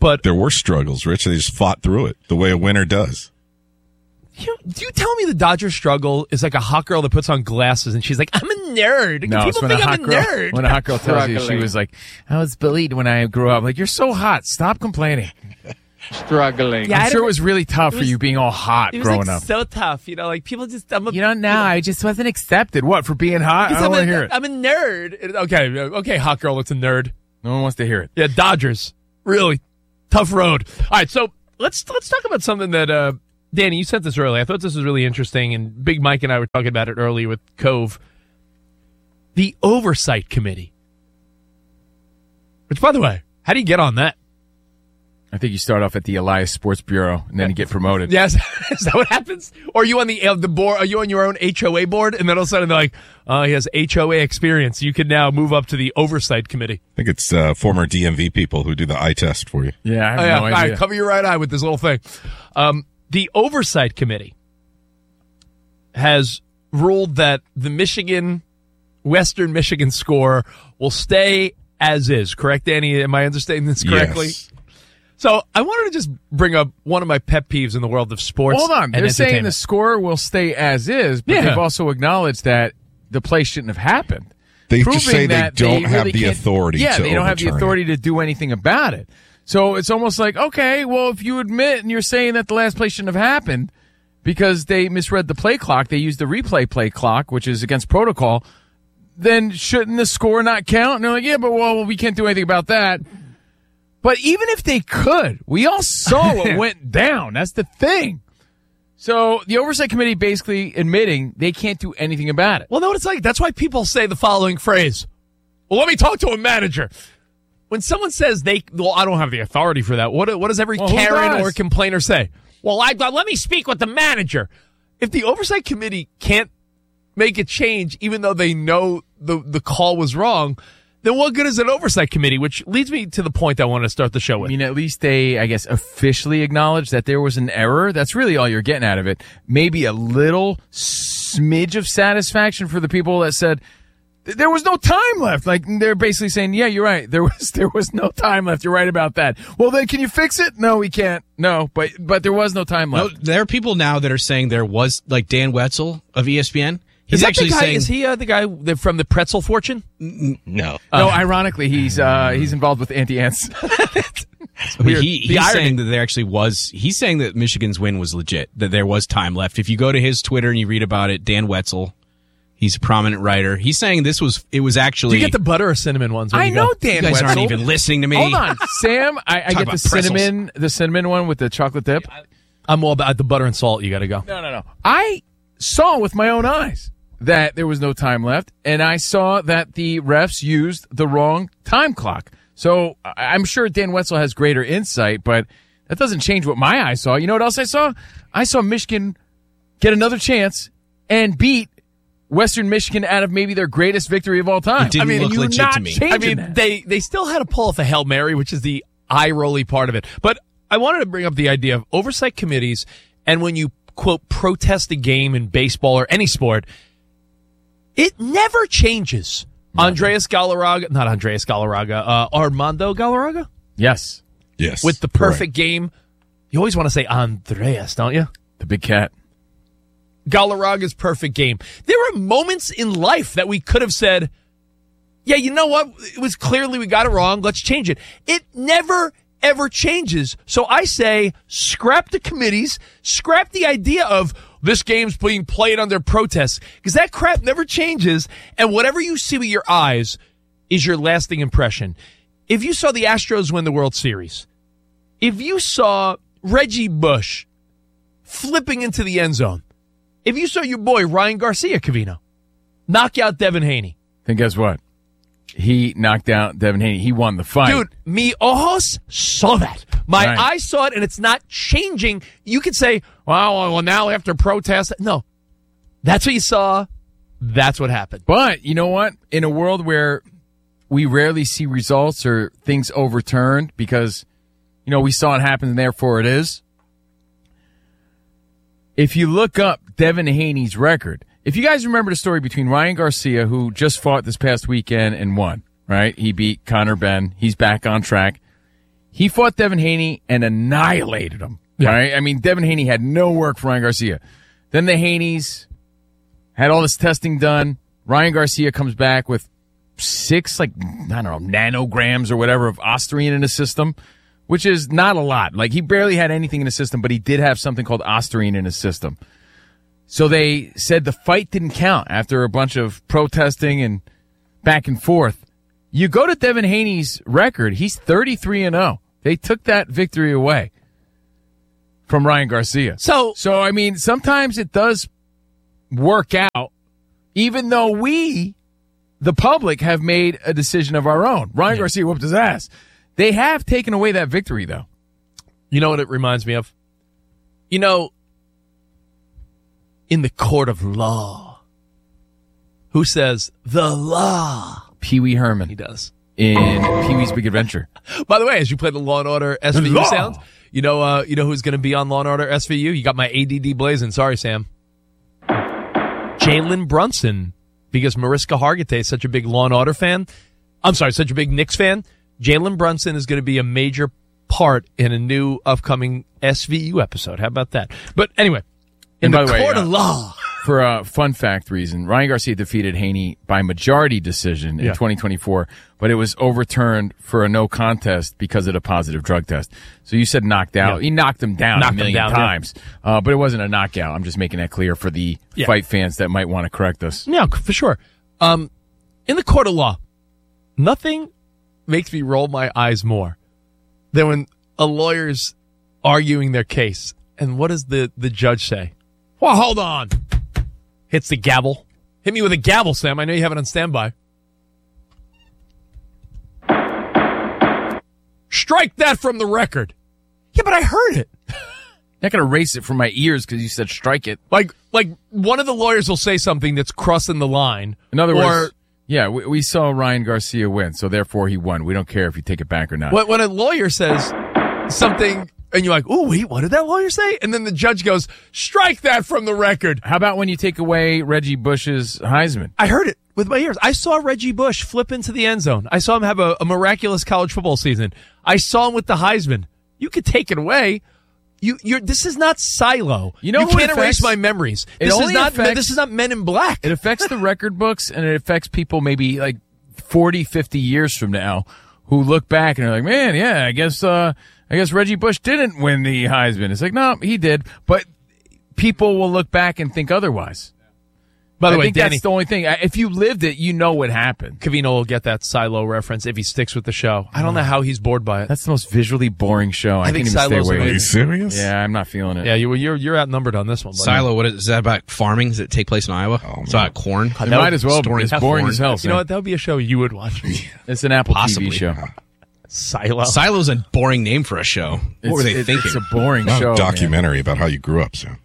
But there were struggles, Rich. They just fought through it the way a winner does. You, do you tell me the Dodgers struggle is like a hot girl that puts on glasses and she's like, I'm a nerd. No, it's People when think a I'm hot a girl, nerd. when a hot girl tells you she was like, I was bullied when I grew up. Like, you're so hot. Stop complaining. Struggling. Yeah, I I'm sure don't- it was really tough it for was- you being all hot It was growing like up. so tough, you know, like people just, I'm a, You don't know. I just wasn't accepted. What, for being hot? I Because don't I'm, want to a, hear it. I'm a nerd. Okay, okay, hot girl, it's a nerd. No one wants to hear it. Yeah, Dodgers. Really tough road. All right, so let's let's talk about something that uh, Danny, you sent this earlier. I thought this was really interesting, and Big Mike and I were talking about it earlier with Cove. The Oversight Committee. Which, by the way, how do you get on that? I think you start off at the Elias Sports Bureau and then you get promoted. Yes, is that what happens? Or are you on the uh, the board? Are you on your own H O A board? And then all of a sudden they're like, "Oh, he has H O A experience. You can now move up to the Oversight Committee." I think it's uh, former D M V people who do the eye test for you. Yeah, I have Oh, yeah. no All idea. right, cover your right eye with this little thing. Um, the Oversight Committee has ruled that the Michigan, Western Michigan score will stay as is. Correct, Danny? Am I understanding this correctly? Yes. So I wanted to just bring up one of my pet peeves in the world of sports. Hold on. and They're saying the entertainment. score will stay as is, but Yeah. they've also acknowledged that the play shouldn't have happened. They just Proving say they that don't have really the can't- authority Yeah, to they don't have the overturn authority to do anything about it. So it's almost like, okay, well, if you admit and you're saying that the last play shouldn't have happened because they misread the play clock, they used the replay play clock, which is against protocol, then shouldn't the score not count? And they're like, yeah, but well, we can't do anything about that. But even if they could, we all saw what went down. That's the thing. So the Oversight Committee basically admitting they can't do anything about it. Well, no, it's like that's why people say the following phrase. Well, let me talk to a manager. When someone says they, well, I don't have the authority for that. What, what does every Well, who Karen does? or complainer say? Well, I let me speak with the manager. If the Oversight Committee can't make a change, even though they know the the call was wrong, then what good is an Oversight Committee? Which leads me to the point I want to start the show I with. mean, at least they, I guess, officially acknowledge that there was an error. That's really all you're getting out of it. Maybe a little smidge of satisfaction for the people that said th- there was no time left. Like they're basically saying, yeah, you're right. There was there was no time left. You're right about that. Well, then can you fix it? No, we can't. No, but but there was no time No, left. there are people now that are saying there was, like Dan Wetzel of E S P N. He's is that actually the guy, saying, is he uh, the guy that- from the Pretzel Fortune? no. no, ironically, he's uh, he's involved with anti-ants. He, The he's irony. saying that there actually was, he's saying that Michigan's win was legit, that there was time left. If you go to his Twitter and you read about it, Dan Wetzel, he's a prominent writer. He's saying this was, it was Do actually. you get the butter or cinnamon ones? when I you know go? Dan You guys Wetzel. aren't even listening to me. Hold on, Sam. I, I Talk get the about pretzels. cinnamon, the cinnamon one with the chocolate dip. I'm all about the butter and salt. You got to go. No, no, no. I saw with my own eyes that there was no time left, and I saw that the refs used the wrong time clock. So I- I'm sure Dan Wetzel has greater insight, but that doesn't change what my eyes saw. You know what else I saw? I saw Michigan get another chance and beat Western Michigan out of maybe their greatest victory of all time. It didn't I mean, look you're legit not to me. I changing mean, that. they they still had to pull off a Hail Mary, which is the eye-rolly part of it. But I wanted to bring up the idea of oversight committees, and when you, quote, protest a game in baseball or any sport, it never changes. Andreas Galarraga, not Andreas Galarraga, uh, Armando Galarraga? Yes. Yes. With the perfect game. You always want to say Andreas, don't you? The big cat. Galarraga's perfect game. There were moments in life that we could have said, yeah, you know what? It was clearly we got it wrong. Let's change it. It never, ever changes. So I say scrap the committees, scrap the idea of this game's being played under protest, because that crap never changes. And whatever you see with your eyes is your lasting impression. If you saw the Astros win the World Series, if you saw Reggie Bush flipping into the end zone, if you saw your boy Ryan Garcia, Covino, knock out Devin Haney. Then guess what? He knocked out Devin Haney. He won the fight. Dude, mi ojos saw that. My Right. eyes saw it, and it's not changing. You could say, well, well, now after protest. No. That's what you saw. That's what happened. But you know what? In a world where we rarely see results or things overturned because, you know, we saw it happen and therefore it is. If you look up Devin Haney's record, if you guys remember the story between Ryan Garcia, who just fought this past weekend and won, right? He beat Conor Benn. He's back on track. He fought Devin Haney and annihilated him. Yeah. Right? I mean, Devin Haney had no work for Ryan Garcia. Then the Haneys had all this testing done. Ryan Garcia comes back with six, like, I don't know, nanograms or whatever of Ostarine in his system, which is not a lot. Like, he barely had anything in his system, but he did have something called Ostarine in his system. So they said the fight didn't count after a bunch of protesting and back and forth. You go to Devin Haney's record, he's thirty-three and oh. They took that victory away from Ryan Garcia. So, so I mean, sometimes it does work out, even though we, the public, have made a decision of our own. Ryan yeah. Garcia whooped his ass. They have taken away that victory, though. You know what it reminds me of? You know, in the court of law, who says the law? Pee Wee Herman. He does. In Pee-wee's Big Adventure. By the way, as you play the Law and Order S V U law. sound, you know uh, you know who's going to be on Law and Order S V U? You got my A D D blazing. Sorry, Sam. Jalen Brunson, because Mariska Hargitay is such a big Law and Order fan. I'm sorry, such a big Knicks fan. Jalen Brunson is going to be a major part in a new upcoming S V U episode. How about that? But anyway, in and the, the court way, of uh, law. For a fun fact reason, Ryan Garcia defeated Haney by majority decision in yeah. twenty twenty-four, but it was overturned for a no contest because of a positive drug test. So you said knocked out. Yeah. He knocked him down knocked a million down, times, yeah. uh, but it wasn't a knockout. I'm just making that clear for the yeah. fight fans that might want to correct us. Yeah, for sure. Um, in the court of law, nothing makes me roll my eyes more than when a lawyer's arguing their case. And what does the, the judge say? Well, hold on. Hits the gavel. Hit me with a gavel, Sam. I know you have it on standby. Strike that from the record. Yeah, but I heard it. Not going to erase it from my ears because you said strike it. Like, like one of the lawyers will say something that's crossing the line. In other or, words, yeah, we, we saw Ryan Garcia win, so therefore he won. We don't care if you take it back or not. When, when a lawyer says something... And you're like, oh, wait, what did that lawyer say? And then the judge goes, strike that from the record. How about when you take away Reggie Bush's Heisman? I heard it with my ears. I saw Reggie Bush flip into the end zone. I saw him have a, a miraculous college football season. I saw him with the Heisman. You could take it away. You, you're. This is not Silo. You know, you can't erase my memories. It this only is not. Affects, this is not Men in Black. It affects the record books, and it affects people maybe like forty, fifty years from now who look back and are like, man, yeah, I guess. Uh, I guess Reggie Bush didn't win the Heisman. It's like, no, he did. But people will look back and think otherwise. By the I way, think Danny, that's the only thing. If you lived it, you know what happened. Cavino will get that Silo reference if he sticks with the show. I don't know how he's bored by it. That's the most visually boring show. I, I think can't even stay away. Are you serious? Yeah, I'm not feeling it. Yeah, you, you're you're outnumbered on this one. Buddy. Silo, what is, is that about? Farming? Does it take place in Iowa? Oh, it's about corn. It might as well. It's boring corn. as hell. You know what? That would be a show you would watch. It's an Apple Possibly. T V show. Silo. Silo's a boring name for a show. What it's, were they it's, thinking? It's a boring Not show. A documentary man. about how you grew up, Sam.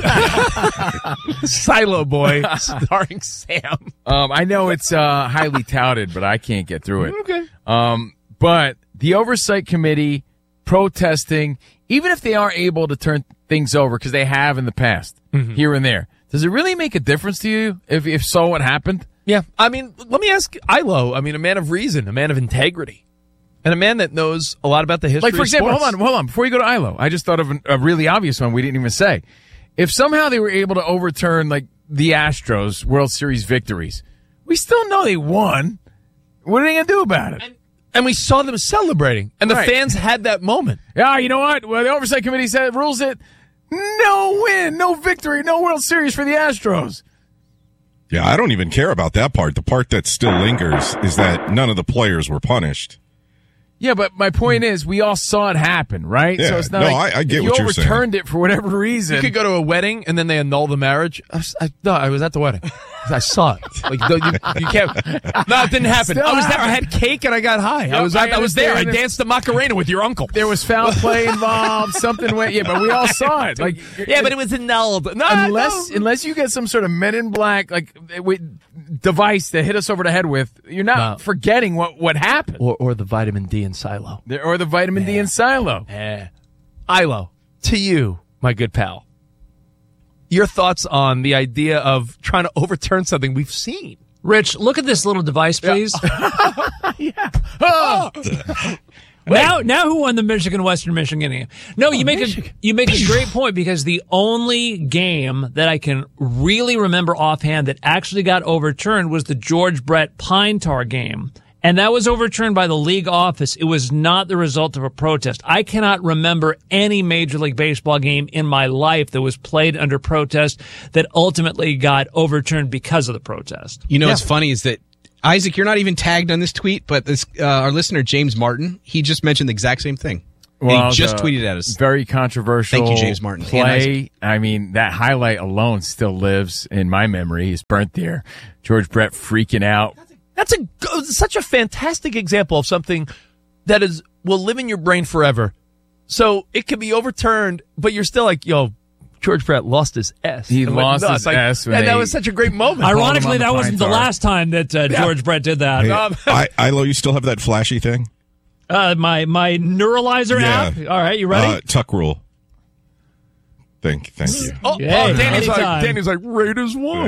Silo Boy, starring Sam. Um, I know it's uh, highly touted, but I can't get through it. Okay. Um, but the oversight committee protesting, even if they are able to turn things over, because they have in the past, mm-hmm. here and there, does it really make a difference to you if, if so what happened? Yeah. I mean, let me ask Ilo. I mean, a man of reason, a man of integrity. And a man that knows a lot about the history Like, for of example, sports. hold on, hold on. Before you go to Ilo, I just thought of an, a really obvious one we didn't even say. If somehow they were able to overturn, like, the Astros World Series victories, we still know they won. What are they going to do about it? And, and we saw them celebrating. And the right. fans had that moment. Yeah, you know what? Well, the Oversight Committee said, rules it, no win, no victory, no World Series for the Astros. Yeah, I don't even care about that part. The part that still lingers is that none of the players were punished. Yeah, but my point is, we all saw it happen, right? Yeah, so it's not no, like I, I get if what you you're saying. overturned it for whatever reason. You could go to a wedding and then they annul the marriage. I, was, I, no, I was at the wedding. I saw it. Like you, you can't. No, it didn't happen. Still I was there. I happened. had cake and I got high. Yep, I was. I, I was there. I understand. danced the Macarena with your uncle. There was foul play involved. Something went. Yeah, but we all saw it. Like yeah, but it was annulled. No, unless no. unless you get some sort of Men in Black like device to hit us over the head with, you're not no. forgetting what what happened. Or or the vitamin D in Silo. There, or the vitamin yeah. D in Silo. Yeah. Ilo, to you, my good pal. Your thoughts on the idea of trying to overturn something we've seen? Rich, look at this little device, please. Yeah. yeah. Oh. Now, now who won the Michigan Western Michigan game? No, Oh, you make Michigan. a you make a great point because the only game that I can really remember offhand that actually got overturned was the George Brett Pine Tar game. And that was overturned by the league office. It was not the result of a protest. I cannot remember any Major League Baseball game in my life that was played under protest that ultimately got overturned because of the protest. You know what's funny is that, Isaac, you're not even tagged on this tweet, but this uh, our listener, James Martin, he just mentioned the exact same thing. Well, he just the tweeted at us. Very controversial. Thank you, James Martin. And Play. Isaac. I mean, that highlight alone still lives in my memory. He's burnt there. George Brett freaking out. That's a such a fantastic example of something that is will live in your brain forever. So it can be overturned, but you're still like, yo, George Brett lost his S. He and went lost nuts. his Like, S when and that they- was such a great moment. Ironically, the that wasn't the Pine Tar. last time that uh, Yeah. George Brett did that. Hey, Um, I, Ilo, you still have that flashy thing? Uh, my my Neuralizer Yeah. app. All right, you ready? Uh, tuck rule. Thank, thank you. Oh, Yeah, oh, Danny's like, anytime. Danny's like, Raiders won.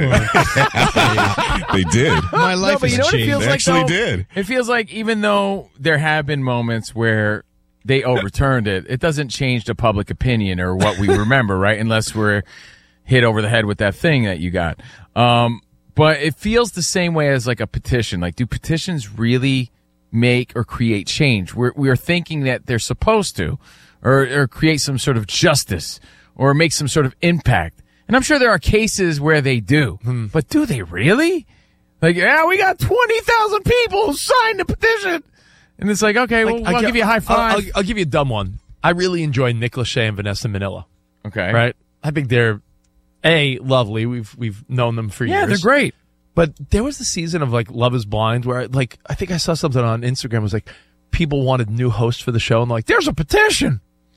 They did. My life no, but has you know what it changed. feels They like, actually though? did. It feels like even though there have been moments where they overturned it, it doesn't change the public opinion or what we remember, right? Unless we're hit over the head with that thing that you got. Um, but it feels the same way as like a petition. Like, do petitions really make or create change? We're, we're thinking that they're supposed to, or, or create some sort of justice, or make some sort of impact. And I'm sure there are cases where they do, but do they really? Like, yeah, we got twenty thousand people who signed the petition. And it's like, okay, well, I'll, gi- give you a high I'll- five. I'll, I'll give you a dumb one. I really enjoy Nick Lachey and Vanessa Manila. Okay. Right? I think they're, A, lovely. We've we've known them for Yeah, years. they're great. But there was the season of, like, Love is Blind where, like, I think I saw something on Instagram. It was like, people wanted new hosts for the show. And, like, there's a petition.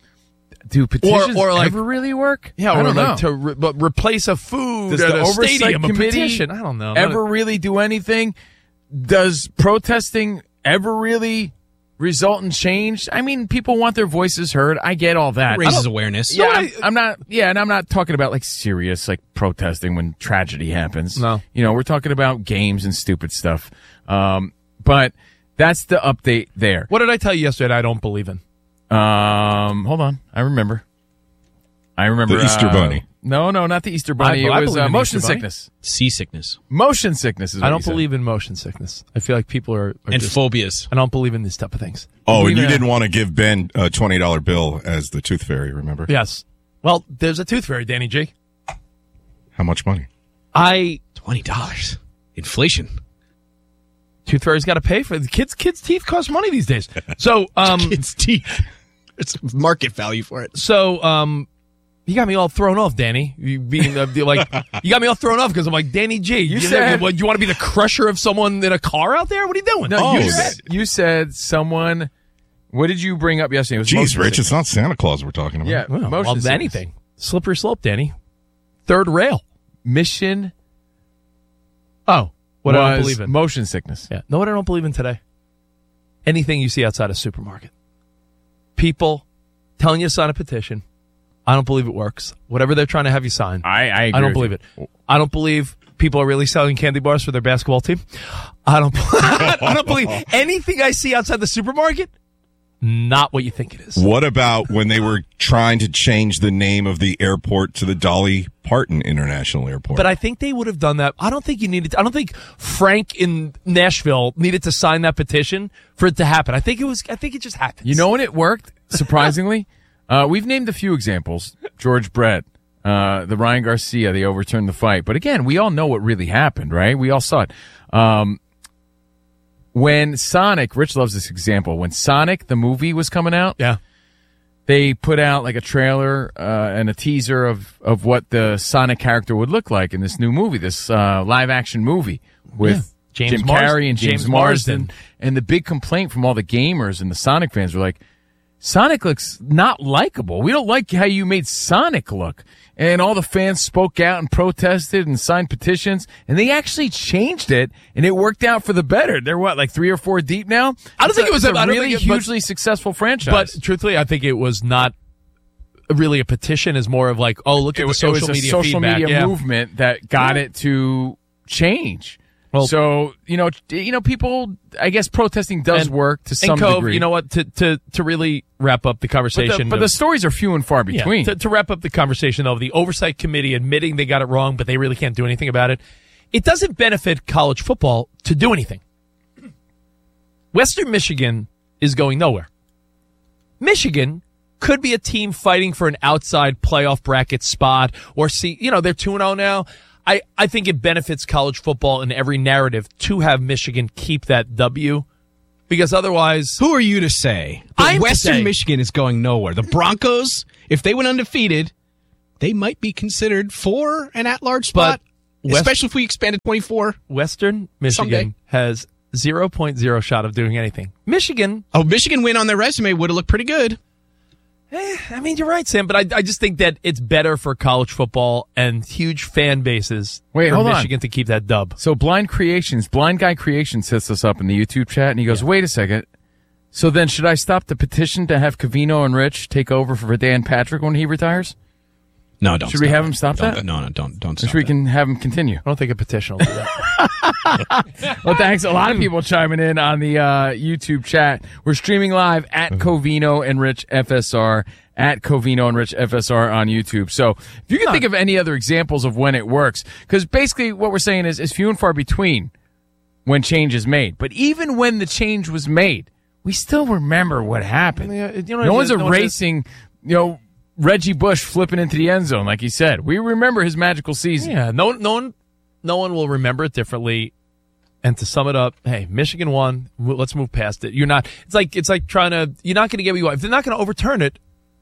Do petitions or, like, ever really work? Yeah, I or, don't like, know. to re- but replace a food Does at the a oversight stadium, a committee petition. I don't know. ever really do anything? Does protesting ever really result in change? I mean, people want their voices heard. I get all that. It raises I don't- awareness. Yeah, No, I'm, I'm not. Yeah, and I'm not talking about like serious like protesting when tragedy happens. No. You know, we're talking about games and stupid stuff. Um, but that's the update there. What did I tell you yesterday that I don't believe in? Um, hold on, I remember. I remember The Easter uh, Bunny. No, no, not the Easter Bunny. I- I it was believe uh, in motion Easter Bunny. sickness. Seasickness. Motion sickness is. What I you don't said. believe in motion sickness. I feel like people are, are And just, phobias. I don't believe in these type of things. Oh, and Believe you in- didn't want to give Ben a twenty dollar bill as the tooth fairy, remember? Yes. Well, there's a tooth fairy, Danny G. How much money? I Twenty dollars. Inflation. tooth fairy's got to pay for the kids. Kids' teeth cost money these days. So, um, Kids' teeth. It's market value for it. so, um, you got me all thrown off, Danny. You being uh, like, you got me all thrown off because I'm like, Danny G. You, said- what, you want to be the crusher of someone in a car out there? What are you doing? No, Oh, you, that- said, you said someone. What did you bring up yesterday? It was Jeez, motion Rich, sickness. it's not Santa Claus we're talking about. Yeah, Well, motion well, sickness. anything. Slippery slope, Danny. Third rail. Mission Oh, what I don't was believe in. motion sickness. Yeah. Know what I don't believe in today? Anything you see outside a supermarket. People telling you to sign a petition. I don't believe it works. Whatever they're trying to have you sign. I I, agree I don't with believe you. it. I don't believe people are really selling candy bars for their basketball team. I don't I don't believe anything I see outside the supermarket. Not what you think it is. What about when they were trying to change the name of the airport to the Dolly Parton International Airport? But I think they would have done that. I don't think you needed to, I don't think Frank in Nashville needed to sign that petition for it to happen. I think it was I think it just happened. You know when it worked? Surprisingly, uh, we've named a few examples. George Brett, uh, the Ryan Garcia, they overturned the fight. But again, we all know what really happened, right? We all saw it. Um, when Sonic, Rich loves this example. When Sonic the movie was coming out, Yeah. they put out like a trailer uh, and a teaser of, of what the Sonic character would look like in this new movie, this uh, live action movie with James Jim Marsden- Carrey and James, James Marsden. Marsden. And the big complaint from all the gamers and the Sonic fans were like, Sonic looks not likable. We don't like how you made Sonic look. And all the fans spoke out and protested and signed petitions, and they actually changed it, and it worked out for the better. They're what, like three or four deep now? I don't It's think a, it was it's a- a I don't really think it- but- hugely successful franchise. But truthfully, I think it was not really a petition. Is more of like, oh, look at it the was, social it was a media social feedback. media Yeah. movement that got Yeah. it to change. Well, so you know, you know, people. I guess protesting does and, work to some and Cove, degree. You know what? To to to really wrap up the conversation, but the, but of, the stories are few and far between. Yeah, to, to wrap up the conversation of the oversight committee admitting they got it wrong, but they really can't do anything about it. It doesn't benefit college football to do anything. Western Michigan is going nowhere. Michigan could be a team fighting for an outside playoff bracket spot or see, you know, they're two and oh now. I, I think it benefits college football in every narrative to have Michigan keep that W because otherwise. Who are you to say that I'm Western to say, Michigan is going nowhere? The Broncos, if they went undefeated, they might be considered for an at-large spot, West, especially if we expand to twenty-four. Western Michigan someday. has zero point zero shot of doing anything. Michigan. Oh, Michigan win on their resume would have looked pretty good. Eh, I mean, you're right, Sam, but I, I just think that it's better for college football and huge fan bases Wait, for hold Michigan on. to keep that dub. So Blind Creations, Blind Guy Creations sets us up in the YouTube chat, and he goes, yeah. wait a second. So then should I stop the petition to have Covino and Rich take over for Dan Patrick when he retires? No, don't. Should we have him stop don't, that? No, no, don't. Don't. Stop Should we that. can have him continue? I don't think a petition will do that. Well, thanks. A lot of people chiming in on the uh, YouTube chat. We're streaming live at Covino and Rich F S R, at Covino and Rich F S R on YouTube. So if you can think of any other examples of when it works, because basically what we're saying is it's few and far between when change is made. But even when the change was made, we still remember what happened. Yeah, you know, no one's no erasing, you know, Reggie Bush flipping into the end zone, like he said. We remember his magical season. Yeah, no, no one, no one will remember it differently. And to sum it up, hey, Michigan won. Let's move past it. You're not. It's like it's like trying to. You're not going to get what you want. If they're not going to overturn it,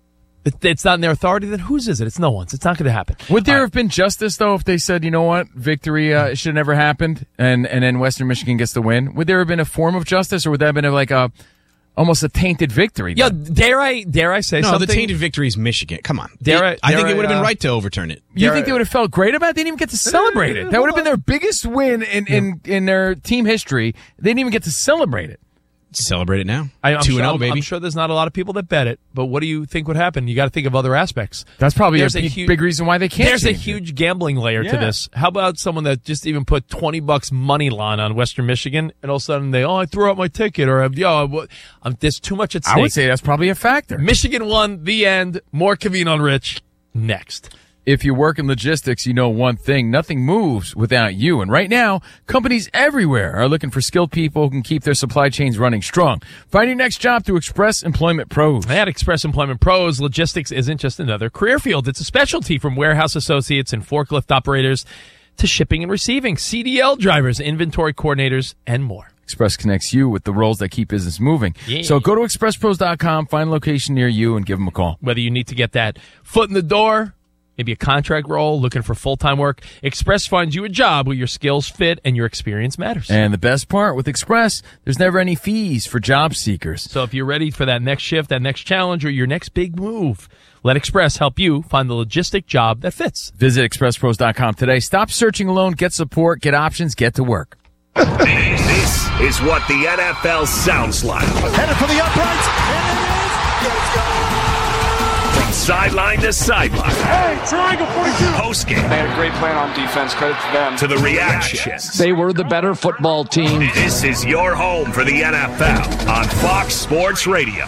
it, it's not in their authority. Then whose is it? It's no one's. It's not going to happen. Would there All have been justice though if they said, you know what, victory uh, should have never happened, and and then Western Michigan gets the win? Would there have been a form of justice, or would that have been like a almost a tainted victory? Yeah, dare I dare I say no, something? No, the tainted victory is Michigan. Come on. Dare they, I, I dare think it would have been uh, right to overturn it. You dare think I, they would have felt great about it? They didn't even get to celebrate it. That would have been their biggest win in, in, in their team history. They didn't even get to celebrate it. Celebrate it now. I, I'm two sure, and zero, I'm, baby. I'm sure there's not a lot of people that bet it, but what do you think would happen? You got to think of other aspects. That's probably there's a, a p- huge, big reason why they can't. There's a change huge it. gambling layer Yeah. to this. How about someone that just even put twenty bucks money line on Western Michigan, and all of a sudden they, oh, I threw out my ticket, or yo, um, there's too much at stake. I would say that's probably a factor. Michigan won. The end. More Covino on Rich next. If you work in logistics, you know one thing. Nothing moves without you. And right now, companies everywhere are looking for skilled people who can keep their supply chains running strong. Find your next job through Express Employment Pros. At Express Employment Pros, logistics isn't just another career field. It's a specialty from warehouse associates and forklift operators to shipping and receiving, C D L drivers, inventory coordinators, and more. Express connects you with the roles that keep business moving. Yeah. So go to express pros dot com, find a location near you, and give them a call. Whether you need to get that foot in the door, maybe a contract role, looking for full-time work, Express finds you a job where your skills fit and your experience matters. And the best part, with Express, there's never any fees for job seekers. So if you're ready for that next shift, that next challenge, or your next big move, let Express help you find the logistic job that fits. Visit express pros dot com today. Stop searching alone. Get support. Get options. Get to work. This is what the N F L sounds like. Headed for the uprights, and it is. Let's go. From sideline to sideline. Hey, triangle forty-two. Post game. They had a great plan on defense. Credit to them. To the reactions. They were the better football team. This is your home for the N F L on Fox Sports Radio.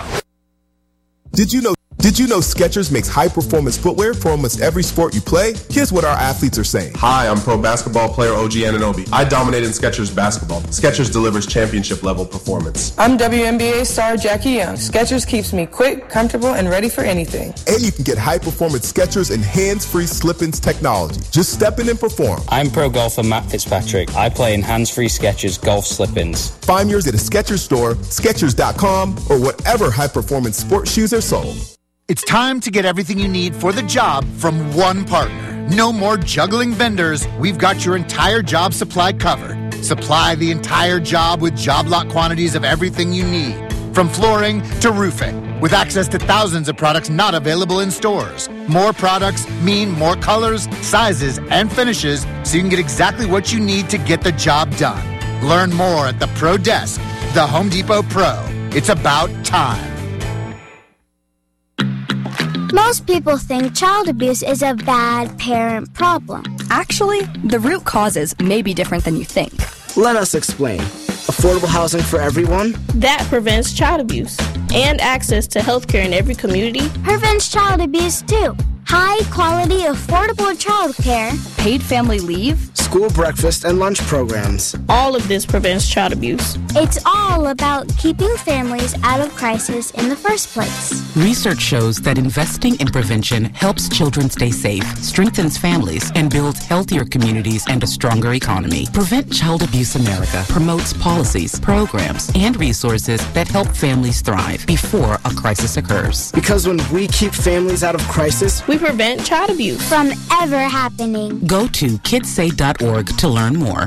Did you know Did you know Skechers makes high-performance footwear for almost every sport you play? Here's what our athletes are saying. Hi, I'm pro basketball player O G Anunoby. I dominate in Skechers basketball. Skechers delivers championship-level performance. I'm W N B A star Jackie Young. Skechers keeps me quick, comfortable, and ready for anything. And you can get high-performance Skechers and hands-free slip-ins technology. Just step in and perform. I'm pro golfer Matt Fitzpatrick. I play in hands-free Skechers golf slip-ins. Find yours at a Skechers store, Skechers dot com, or whatever high-performance sports shoes are sold. It's time to get everything you need for the job from one partner. No more juggling vendors. We've got your entire job supply covered. Supply the entire job with job lot quantities of everything you need, from flooring to roofing, with access to thousands of products not available in stores. More products mean more colors, sizes, and finishes, so you can get exactly what you need to get the job done. Learn more at the Pro Desk, the Home Depot Pro. It's about time. Most people think child abuse is a bad parent problem. Actually, the root causes may be different than you think. Let us explain. Affordable housing for everyone? That prevents child abuse. And access to health care in every community prevents child abuse too. High quality, affordable child care. Paid family leave. School breakfast and lunch programs. All of this prevents child abuse. It's all about keeping families out of crisis in the first place. Research shows that investing in prevention helps children stay safe, strengthens families, and builds healthier communities and a stronger economy. Prevent Child Abuse America promotes policies, programs, and resources that help families thrive before a crisis occurs. Because when we keep families out of crisis, we prevent child abuse from ever happening. Go to kids say dot org to learn more.